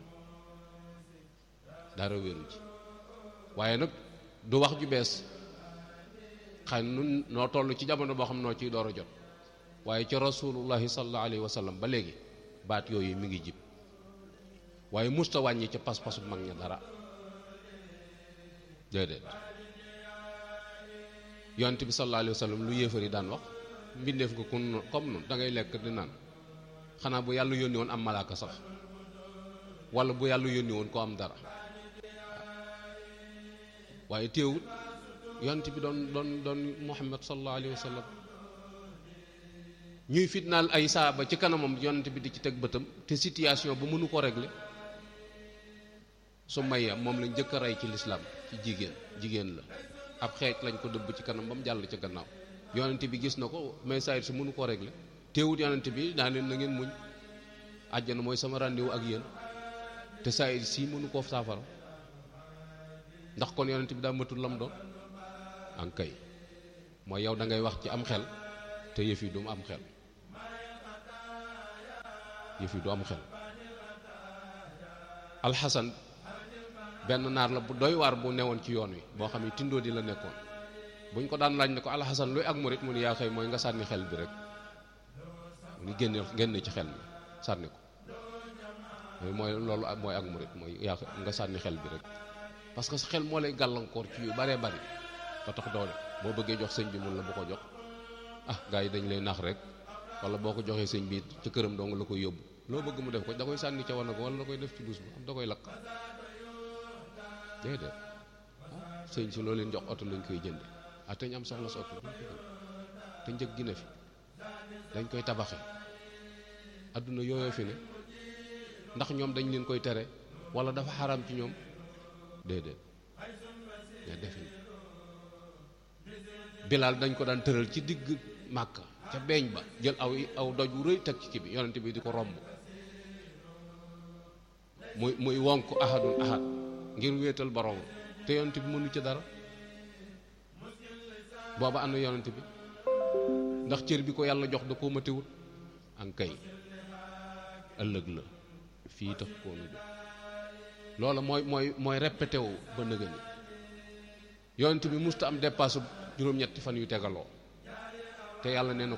dara wéru ci. waaye nag du wax ju bees, xëy na nun noo toll ci jamono boo xam noo ciy door a jot, waaye ci rasulullahi sallallahu alayhi wa sallam ba léegi baat yooyu mi ngi jib, waaye musta wàññi ca pas-pasu mag ña dara déedéet. yonent bi sallallahu alayhi wa sallam lu yéefar yi daan wax, mbindeef nga ku comme nun da ngay lekk di naan, xanaa bu yàlla yónni woon am malaaka sax, wala bu yàlla yónni woon ko am dara. waaye teewul yonent bi doon doon doon Muhammad sallallahu alayhi wa sallam ñuy fitnaal ay saaba ci kanamam, yonent bi di ci teg bëtam te situation ba mënu ko régler. Sumayya moom lañ njëkk a rey ci lislaam ci jigéen jigéen la, ab xeej lañ ko dëbb ci kanam ba mu jàll ca gannaaw. yonent bi gis na ko mais saa si mënu ko régler, teewul yonent bi daa leen na ngeen muñ, àjjana mooy sama rendez-vous ak yéen, te saa si mënu koo saafara. ndax kon yonent bi daa matul lam doon an kay mooy yow da ngay wax ci am xel te yëf yi du am xel, yëf yi du am xel. alxasan benn naar la bu doy waar bu newoon ci yoon wi boo xam ne tindoo di la nekkoon, buñ ko daan laaj ne ko alxasan luy ak murit mu ni yaa xëy mooy nga sànni xel bi rek, mu ni génne génne ci xel bi sànni ko, mooy loolu mooy ak murit mooy yaa nga sànni xel bi rek. parce que sa xel moo lay gàllankoor ci yu baree bari ba tax doole boo bëggee jox sëñ bi mun la bu ko jox, ah gars yi dañ lay nax rek, wala boo ko joxee sëñ bi ca këram dong la koy yóbbu, loo bëgg mu def ko da koy sànni ca wana ko wala da koy def ci dus bi am da koy lakk déedéet. ah sëñ si loo leen jox oto lañ koy jënde, ah te ñu am soxla sa oto duñ ko jënd, te njëg gi ne fi dañ koy tabaxe. adduna yooyoo fi ne ndax ñoom dañ leen koy tere wala dafa xaram ci ñoom, déedéet nga defin. Bilaal dañ ko daan tëral ci digg Màkka ca beeñ ba, jël aw aw doj wu rëy teg ci kii bi, yonent bi di ko romb muy muy wonk ahadun ahad ngir wéetal borom, te yonent bi mënu ci dara. booba ànd yonent bi ndax cër bi ko yàlla jox da koo matiwut an kay ëllëg la fii tax koo nu jox loola mooy mooy mooy répété wu ba nëga ni. yonent bi musta am dépasse juróom-ñetti fan yu tegaloo te yàlla nee na